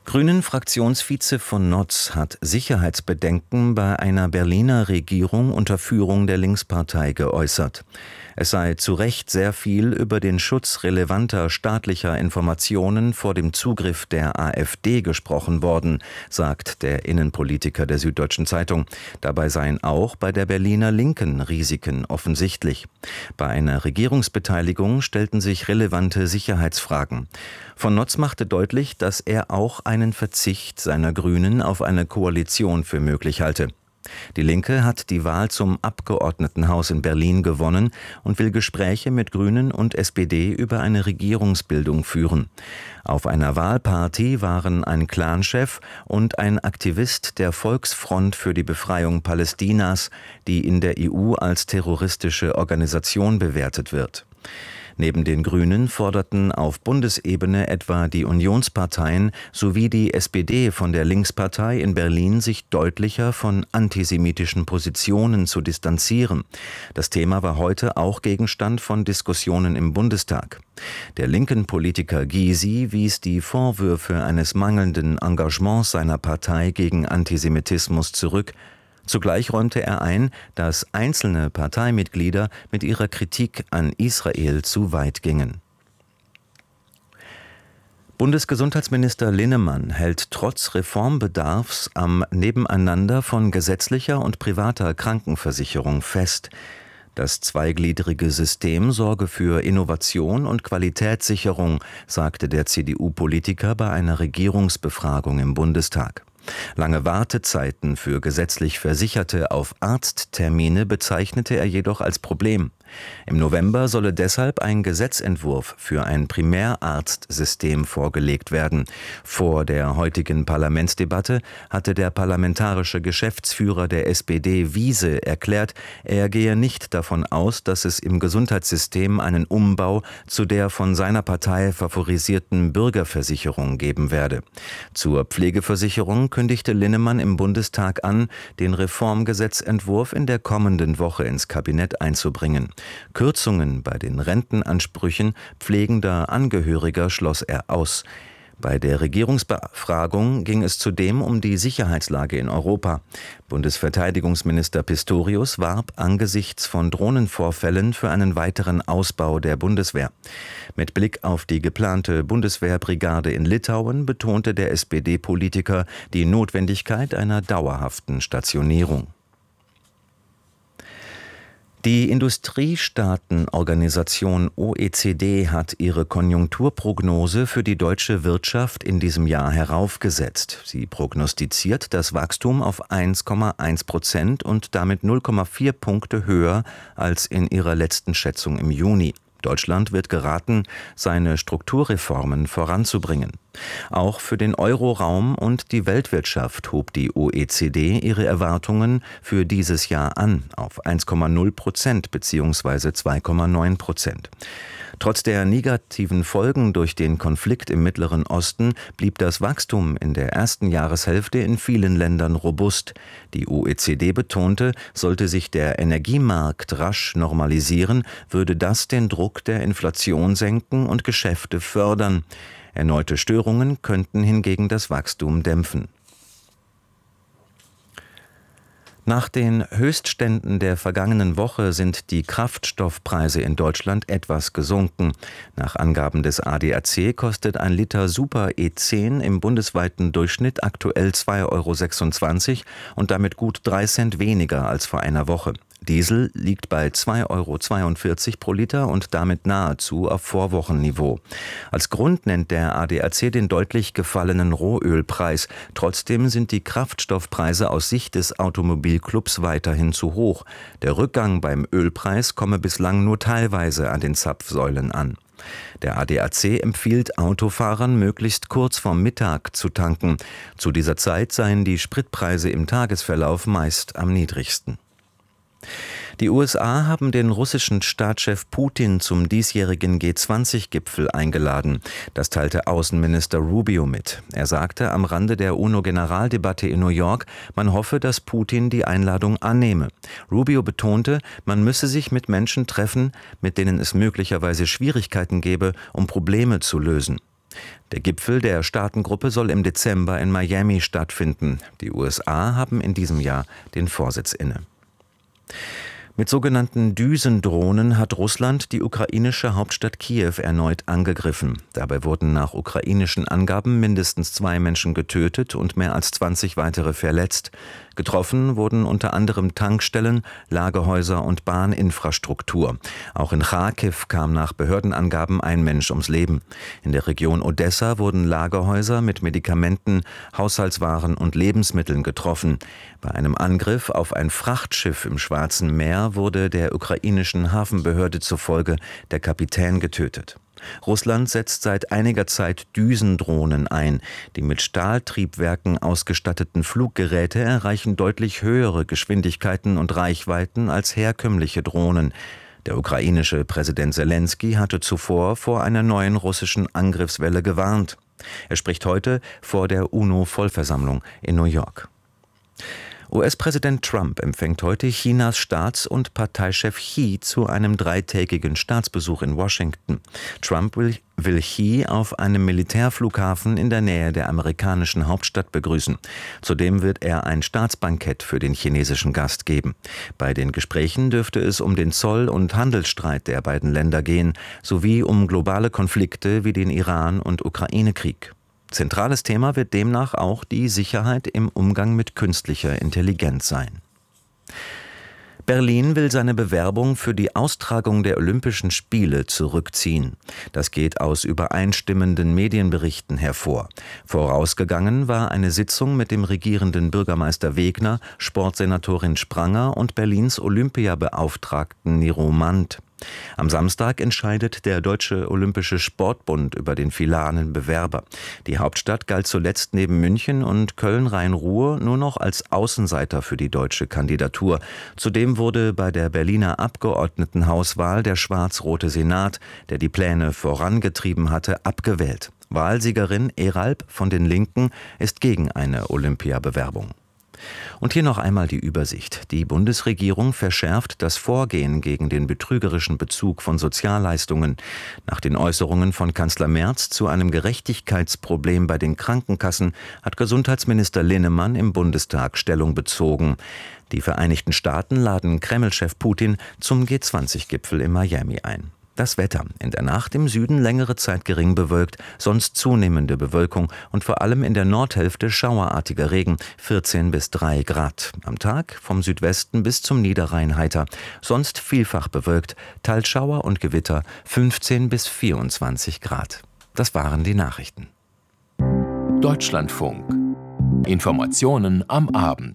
Grünen-Fraktionsvize von Notz hat Sicherheitsbedenken bei einer Berliner Regierung unter Führung der Linkspartei geäußert. Es sei zu Recht sehr viel über den Schutz relevanter staatlicher Informationen vor dem Zugriff der AfD gesprochen worden, sagt der Innenpolitiker der Süddeutschen Zeitung. Dabei seien auch bei der Berliner Linken Risiken offensichtlich. Bei einer Regierungsbeteiligung stellten sich relevante Sicherheitsfragen. Von Notz machte deutlich, dass er auch einen Verzicht seiner Grünen auf eine Koalition für möglich halte. Die Linke hat die Wahl zum Abgeordnetenhaus in Berlin gewonnen und will Gespräche mit Grünen und S P D über eine Regierungsbildung führen. Auf einer Wahlparty waren ein Clanchef und ein Aktivist der Volksfront für die Befreiung Palästinas, die in der E U als terroristische Organisation bewertet wird. Neben den Grünen forderten auf Bundesebene etwa die Unionsparteien sowie die S P D von der Linkspartei in Berlin, sich deutlicher von antisemitischen Positionen zu distanzieren. Das Thema war heute auch Gegenstand von Diskussionen im Bundestag. Der linken Politiker Gysi wies die Vorwürfe eines mangelnden Engagements seiner Partei gegen Antisemitismus zurück. Zugleich räumte er ein, dass einzelne Parteimitglieder mit ihrer Kritik an Israel zu weit gingen. Bundesgesundheitsminister Linnemann hält trotz Reformbedarfs am Nebeneinander von gesetzlicher und privater Krankenversicherung fest. Das zweigliedrige System sorge für Innovation und Qualitätssicherung, sagte der C D U-Politiker bei einer Regierungsbefragung im Bundestag. Lange Wartezeiten für gesetzlich Versicherte auf Arzttermine bezeichnete er jedoch als Problem. Im November solle deshalb ein Gesetzentwurf für ein Primärarztsystem vorgelegt werden. Vor der heutigen Parlamentsdebatte hatte der parlamentarische Geschäftsführer der S P D Wiese erklärt, er gehe nicht davon aus, dass es im Gesundheitssystem einen Umbau zu der von seiner Partei favorisierten Bürgerversicherung geben werde. Zur Pflegeversicherung kündigte Linnemann im Bundestag an, den Reformgesetzentwurf in der kommenden Woche ins Kabinett einzubringen. Kürzungen bei den Rentenansprüchen pflegender Angehöriger schloss er aus. Bei der Regierungsbefragung ging es zudem um die Sicherheitslage in Europa. Bundesverteidigungsminister Pistorius warb angesichts von Drohnenvorfällen für einen weiteren Ausbau der Bundeswehr. Mit Blick auf die geplante Bundeswehrbrigade in Litauen betonte der S P D-Politiker die Notwendigkeit einer dauerhaften Stationierung. Die Industriestaatenorganisation O E C D hat ihre Konjunkturprognose für die deutsche Wirtschaft in diesem Jahr heraufgesetzt. Sie prognostiziert das Wachstum auf eins Komma eins Prozent und damit null Komma vier Punkte höher als in ihrer letzten Schätzung im Juni. Deutschland wird geraten, seine Strukturreformen voranzubringen. Auch für den Euroraum und die Weltwirtschaft hob die O E C D ihre Erwartungen für dieses Jahr an auf eins Komma null Prozent bzw. zwei Komma neun Prozent. Trotz der negativen Folgen durch den Konflikt im Mittleren Osten blieb das Wachstum in der ersten Jahreshälfte in vielen Ländern robust. Die O E C D betonte, sollte sich der Energiemarkt rasch normalisieren, würde das den Druck der Inflation senken und Geschäfte fördern. Erneute Störungen könnten hingegen das Wachstum dämpfen. Nach den Höchstständen der vergangenen Woche sind die Kraftstoffpreise in Deutschland etwas gesunken. Nach Angaben des A D A C kostet ein Liter Super E zehn im bundesweiten Durchschnitt aktuell zwei Euro sechsundzwanzig und damit gut drei Cent weniger als vor einer Woche. Diesel liegt bei zwei Euro zweiundvierzig pro Liter und damit nahezu auf Vorwochenniveau. Als Grund nennt der A D A C den deutlich gefallenen Rohölpreis. Trotzdem sind die Kraftstoffpreise aus Sicht des Automobilclubs weiterhin zu hoch. Der Rückgang beim Ölpreis komme bislang nur teilweise an den Zapfsäulen an. Der A D A C empfiehlt Autofahrern, möglichst kurz vorm Mittag zu tanken. Zu dieser Zeit seien die Spritpreise im Tagesverlauf meist am niedrigsten. Die U S A haben den russischen Staatschef Putin zum diesjährigen G zwanzig Gipfel eingeladen. Das teilte Außenminister Rubio mit. Er sagte am Rande der UNO-Generaldebatte in New York, man hoffe, dass Putin die Einladung annehme. Rubio betonte, man müsse sich mit Menschen treffen, mit denen es möglicherweise Schwierigkeiten gäbe, um Probleme zu lösen. Der Gipfel der Staatengruppe soll im Dezember in Miami stattfinden. Die U S A haben in diesem Jahr den Vorsitz inne. Mit sogenannten Düsendrohnen hat Russland die ukrainische Hauptstadt Kiew erneut angegriffen. Dabei wurden nach ukrainischen Angaben mindestens zwei Menschen getötet und mehr als zwanzig weitere verletzt. Getroffen wurden unter anderem Tankstellen, Lagerhäuser und Bahninfrastruktur. Auch in Charkiw kam nach Behördenangaben ein Mensch ums Leben. In der Region Odessa wurden Lagerhäuser mit Medikamenten, Haushaltswaren und Lebensmitteln getroffen. Bei einem Angriff auf ein Frachtschiff im Schwarzen Meer wurde der ukrainischen Hafenbehörde zufolge der Kapitän getötet. Russland setzt seit einiger Zeit Düsendrohnen ein. Die mit Stahltriebwerken ausgestatteten Fluggeräte erreichen deutlich höhere Geschwindigkeiten und Reichweiten als herkömmliche Drohnen. Der ukrainische Präsident Selenskyj hatte zuvor vor einer neuen russischen Angriffswelle gewarnt. Er spricht heute vor der UNO-Vollversammlung in New York. U S-Präsident Trump empfängt heute Chinas Staats- und Parteichef Xi zu einem dreitägigen Staatsbesuch in Washington. Trump will, will Xi auf einem Militärflughafen in der Nähe der amerikanischen Hauptstadt begrüßen. Zudem wird er ein Staatsbankett für den chinesischen Gast geben. Bei den Gesprächen dürfte es um den Zoll- und Handelsstreit der beiden Länder gehen, sowie um globale Konflikte wie den Iran- und Ukraine-Krieg. Zentrales Thema wird demnach auch die Sicherheit im Umgang mit künstlicher Intelligenz sein. Berlin will seine Bewerbung für die Austragung der Olympischen Spiele zurückziehen. Das geht aus übereinstimmenden Medienberichten hervor. Vorausgegangen war eine Sitzung mit dem regierenden Bürgermeister Wegner, Sportsenatorin Spranger und Berlins Olympiabeauftragten Niro Mand. Am Samstag entscheidet der Deutsche Olympische Sportbund über den finalen Bewerber. Die Hauptstadt galt zuletzt neben München und Köln-Rhein-Ruhr nur noch als Außenseiter für die deutsche Kandidatur. Zudem wurde bei der Berliner Abgeordnetenhauswahl der schwarz-rote Senat, der die Pläne vorangetrieben hatte, abgewählt. Wahlsiegerin Eralb von den Linken ist gegen eine Olympiabewerbung. Und hier noch einmal die Übersicht. Die Bundesregierung verschärft das Vorgehen gegen den betrügerischen Bezug von Sozialleistungen. Nach den Äußerungen von Kanzler Merz zu einem Gerechtigkeitsproblem bei den Krankenkassen hat Gesundheitsminister Linnemann im Bundestag Stellung bezogen. Die Vereinigten Staaten laden Kreml-Chef Putin zum G zwanzig Gipfel in Miami ein. Das Wetter. In der Nacht im Süden längere Zeit gering bewölkt, sonst zunehmende Bewölkung und vor allem in der Nordhälfte schauerartiger Regen, vierzehn bis drei Grad. Am Tag vom Südwesten bis zum Niederrhein heiter, sonst vielfach bewölkt, teils Schauer und Gewitter, fünfzehn bis vierundzwanzig Grad. Das waren die Nachrichten. Deutschlandfunk. Informationen am Abend.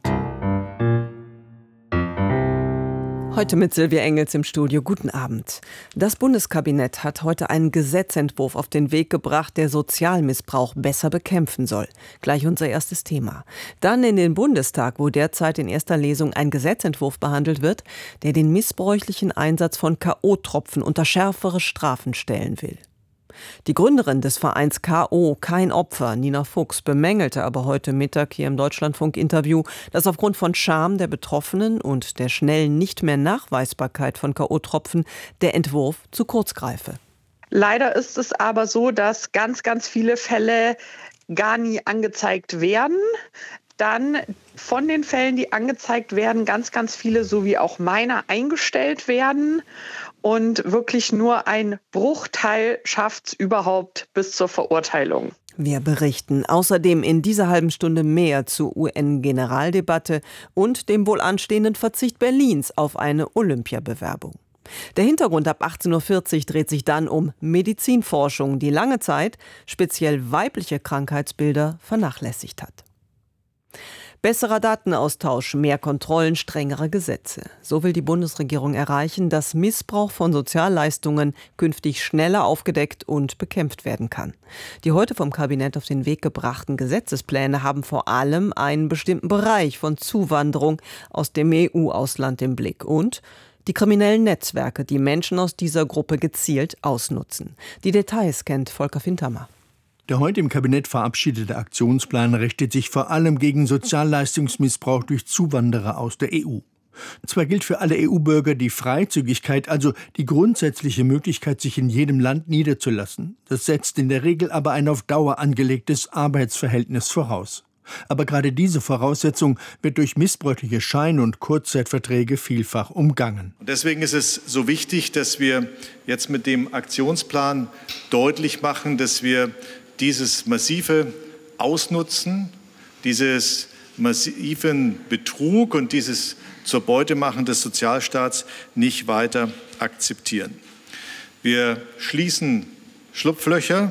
Heute mit Silvia Engels im Studio. Guten Abend. Das Bundeskabinett hat heute einen Gesetzentwurf auf den Weg gebracht, der Sozialmissbrauch besser bekämpfen soll. Gleich unser erstes Thema. Dann in den Bundestag, wo derzeit in erster Lesung ein Gesetzentwurf behandelt wird, der den missbräuchlichen Einsatz von K O-Tropfen unter schärfere Strafen stellen will. Die Gründerin des Vereins K O, Kein Opfer, Nina Fuchs, bemängelte aber heute Mittag hier im Deutschlandfunk-Interview, dass aufgrund von Scham der Betroffenen und der schnellen nicht mehr Nachweisbarkeit von K O-Tropfen der Entwurf zu kurz greife. Leider ist es aber so, dass ganz, ganz viele Fälle gar nie angezeigt werden. Dann von den Fällen, die angezeigt werden, ganz, ganz viele, so wie auch meiner, eingestellt werden. Und wirklich nur ein Bruchteil schafft es überhaupt bis zur Verurteilung. Wir berichten außerdem in dieser halben Stunde mehr zur U N-Generaldebatte und dem wohl anstehenden Verzicht Berlins auf eine Olympiabewerbung. Der Hintergrund ab achtzehn Uhr vierzig dreht sich dann um Medizinforschung, die lange Zeit speziell weibliche Krankheitsbilder vernachlässigt hat. Besserer Datenaustausch, mehr Kontrollen, strengere Gesetze. So will die Bundesregierung erreichen, dass Missbrauch von Sozialleistungen künftig schneller aufgedeckt und bekämpft werden kann. Die heute vom Kabinett auf den Weg gebrachten Gesetzespläne haben vor allem einen bestimmten Bereich von Zuwanderung aus dem E U-Ausland im Blick und die kriminellen Netzwerke, die Menschen aus dieser Gruppe gezielt ausnutzen. Die Details kennt Volker Fintermer. Der heute im Kabinett verabschiedete Aktionsplan richtet sich vor allem gegen Sozialleistungsmissbrauch durch Zuwanderer aus der E U. Zwar gilt für alle E U-Bürger die Freizügigkeit, also die grundsätzliche Möglichkeit, sich in jedem Land niederzulassen. Das setzt in der Regel aber ein auf Dauer angelegtes Arbeitsverhältnis voraus. Aber gerade diese Voraussetzung wird durch missbräuchliche Schein- und Kurzzeitverträge vielfach umgangen. Und deswegen ist es so wichtig, dass wir jetzt mit dem Aktionsplan deutlich machen, dass wir dieses massive Ausnutzen, dieses massiven Betrug und dieses zur Beutemachen des Sozialstaats nicht weiter akzeptieren. Wir schließen Schlupflöcher,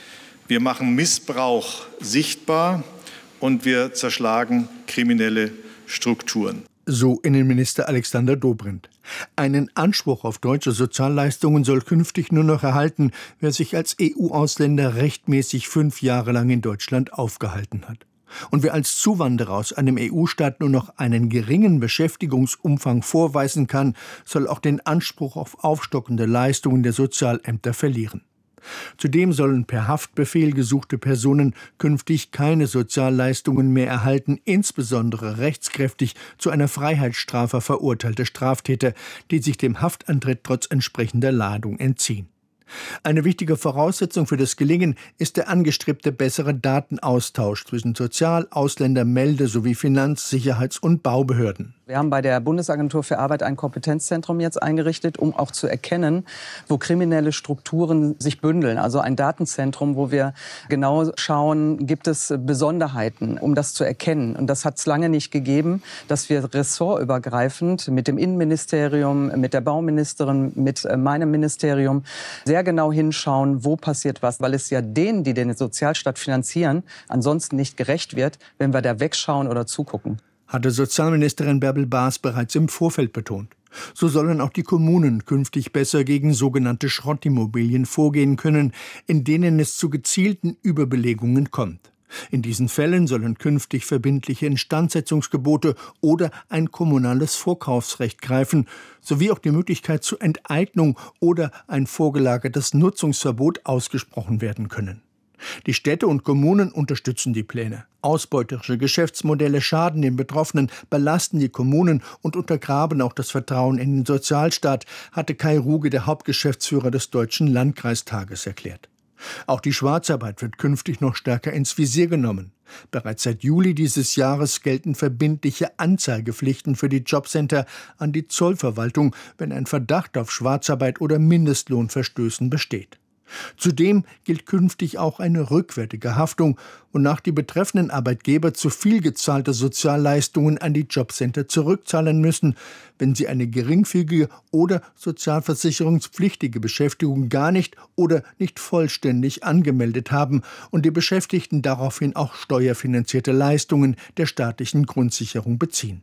wir machen Missbrauch sichtbar und wir zerschlagen kriminelle Strukturen. So Innenminister Alexander Dobrindt. Einen Anspruch auf deutsche Sozialleistungen soll künftig nur noch erhalten, wer sich als E U-Ausländer rechtmäßig fünf Jahre lang in Deutschland aufgehalten hat. Und wer als Zuwanderer aus einem E U-Staat nur noch einen geringen Beschäftigungsumfang vorweisen kann, soll auch den Anspruch auf aufstockende Leistungen der Sozialämter verlieren. Zudem sollen per Haftbefehl gesuchte Personen künftig keine Sozialleistungen mehr erhalten, insbesondere rechtskräftig zu einer Freiheitsstrafe verurteilte Straftäter, die sich dem Haftantritt trotz entsprechender Ladung entziehen. Eine wichtige Voraussetzung für das Gelingen ist der angestrebte bessere Datenaustausch zwischen Sozial-, Ausländer-, Melde- sowie Finanz-, Sicherheits- und Baubehörden. Wir haben bei der Bundesagentur für Arbeit ein Kompetenzzentrum jetzt eingerichtet, um auch zu erkennen, wo kriminelle Strukturen sich bündeln. Also ein Datenzentrum, wo wir genau schauen, gibt es Besonderheiten, um das zu erkennen. Und das hat es lange nicht gegeben, dass wir ressortübergreifend mit dem Innenministerium, mit der Bauministerin, mit meinem Ministerium sehr genau hinschauen, wo passiert was. Weil es ja denen, die den Sozialstaat finanzieren, ansonsten nicht gerecht wird, wenn wir da wegschauen oder zugucken. Hatte Sozialministerin Bärbel Baas bereits im Vorfeld betont. So sollen auch die Kommunen künftig besser gegen sogenannte Schrottimmobilien vorgehen können, in denen es zu gezielten Überbelegungen kommt. In diesen Fällen sollen künftig verbindliche Instandsetzungsgebote oder ein kommunales Vorkaufsrecht greifen, sowie auch die Möglichkeit zur Enteignung oder ein vorgelagertes Nutzungsverbot ausgesprochen werden können. Die Städte und Kommunen unterstützen die Pläne. Ausbeuterische Geschäftsmodelle schaden den Betroffenen, belasten die Kommunen und untergraben auch das Vertrauen in den Sozialstaat, hatte Kai Ruge, der Hauptgeschäftsführer des Deutschen Landkreistages, erklärt. Auch die Schwarzarbeit wird künftig noch stärker ins Visier genommen. Bereits seit Juli dieses Jahres gelten verbindliche Anzeigepflichten für die Jobcenter an die Zollverwaltung, wenn ein Verdacht auf Schwarzarbeit oder Mindestlohnverstößen besteht. Zudem gilt künftig auch eine rückwärtige Haftung, wonach die betreffenden Arbeitgeber zu viel gezahlte Sozialleistungen an die Jobcenter zurückzahlen müssen, wenn sie eine geringfügige oder sozialversicherungspflichtige Beschäftigung gar nicht oder nicht vollständig angemeldet haben und die Beschäftigten daraufhin auch steuerfinanzierte Leistungen der staatlichen Grundsicherung beziehen.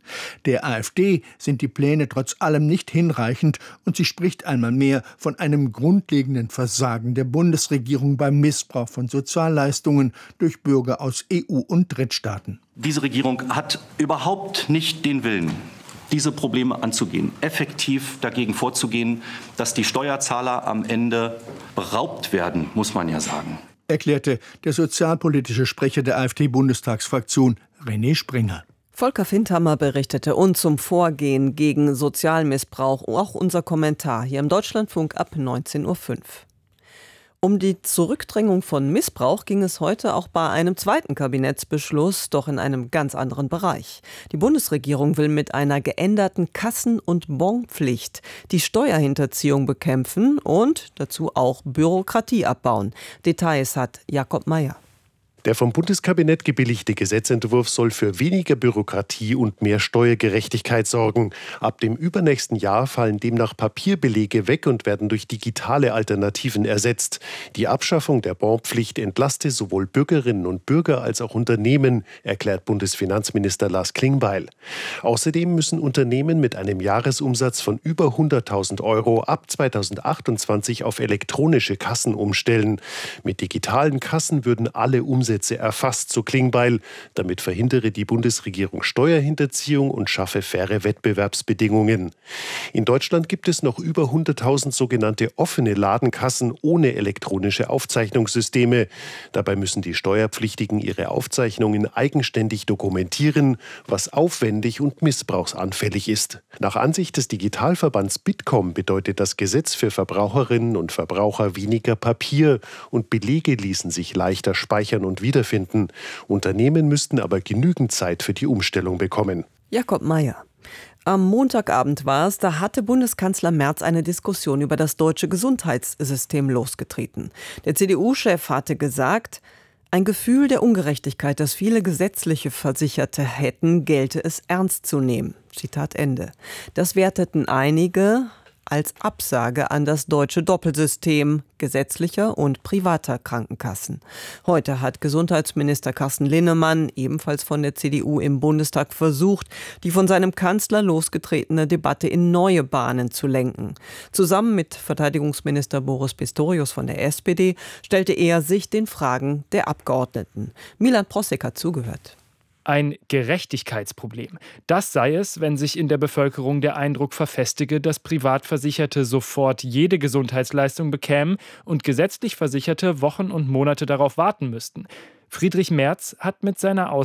Der AfD sind die Pläne trotz allem nicht hinreichend und sie spricht einmal mehr von einem grundlegenden Versagen der Bundesregierung beim Missbrauch von Sozialleistungen durch Bürger aus E U- und Drittstaaten. Diese Regierung hat überhaupt nicht den Willen, diese Probleme anzugehen, effektiv dagegen vorzugehen, dass die Steuerzahler am Ende beraubt werden, muss man ja sagen, erklärte der sozialpolitische Sprecher der AfD-Bundestagsfraktion René Springer. Volker Findhammer berichtete und zum Vorgehen gegen Sozialmissbrauch auch unser Kommentar hier im Deutschlandfunk ab neunzehn Uhr fünf. Um die Zurückdrängung von Missbrauch ging es heute auch bei einem zweiten Kabinettsbeschluss, doch in einem ganz anderen Bereich. Die Bundesregierung will mit einer geänderten Kassen- und Bonpflicht die Steuerhinterziehung bekämpfen und dazu auch Bürokratie abbauen. Details hat Jakob Mayer. Der vom Bundeskabinett gebilligte Gesetzentwurf soll für weniger Bürokratie und mehr Steuergerechtigkeit sorgen. Ab dem übernächsten Jahr fallen demnach Papierbelege weg und werden durch digitale Alternativen ersetzt. Die Abschaffung der Bonpflicht entlaste sowohl Bürgerinnen und Bürger als auch Unternehmen, erklärt Bundesfinanzminister Lars Klingbeil. Außerdem müssen Unternehmen mit einem Jahresumsatz von über hunderttausend Euro ab zweitausendachtundzwanzig auf elektronische Kassen umstellen. Mit digitalen Kassen würden alle Umsätze Umsätze erfasst, so Klingbeil. Damit verhindere die Bundesregierung Steuerhinterziehung und schaffe faire Wettbewerbsbedingungen. In Deutschland gibt es noch über hunderttausend sogenannte offene Ladenkassen ohne elektronische Aufzeichnungssysteme. Dabei müssen die Steuerpflichtigen ihre Aufzeichnungen eigenständig dokumentieren, was aufwendig und missbrauchsanfällig ist. Nach Ansicht des Digitalverbands Bitkom bedeutet das Gesetz für Verbraucherinnen und Verbraucher weniger Papier und Belege ließen sich leichter speichern und wiederfinden. Unternehmen müssten aber genügend Zeit für die Umstellung bekommen. Jakob Mayer. Am Montagabend war es, da hatte Bundeskanzler Merz eine Diskussion über das deutsche Gesundheitssystem losgetreten. Der C D U-Chef hatte gesagt, ein Gefühl der Ungerechtigkeit, das viele gesetzliche Versicherte hätten, gelte es ernst zu nehmen. Zitat Ende. Das werteten einige als Absage an das deutsche Doppelsystem gesetzlicher und privater Krankenkassen. Heute hat Gesundheitsminister Carsten Linnemann, ebenfalls von der C D U im Bundestag, versucht, die von seinem Kanzler losgetretene Debatte in neue Bahnen zu lenken. Zusammen mit Verteidigungsminister Boris Pistorius von der S P D stellte er sich den Fragen der Abgeordneten. Milan Prossek hat zugehört. Ein Gerechtigkeitsproblem. Das sei es, wenn sich in der Bevölkerung der Eindruck verfestige, dass Privatversicherte sofort jede Gesundheitsleistung bekämen und gesetzlich Versicherte Wochen und Monate darauf warten müssten. Friedrich Merz hat mit seiner Aussage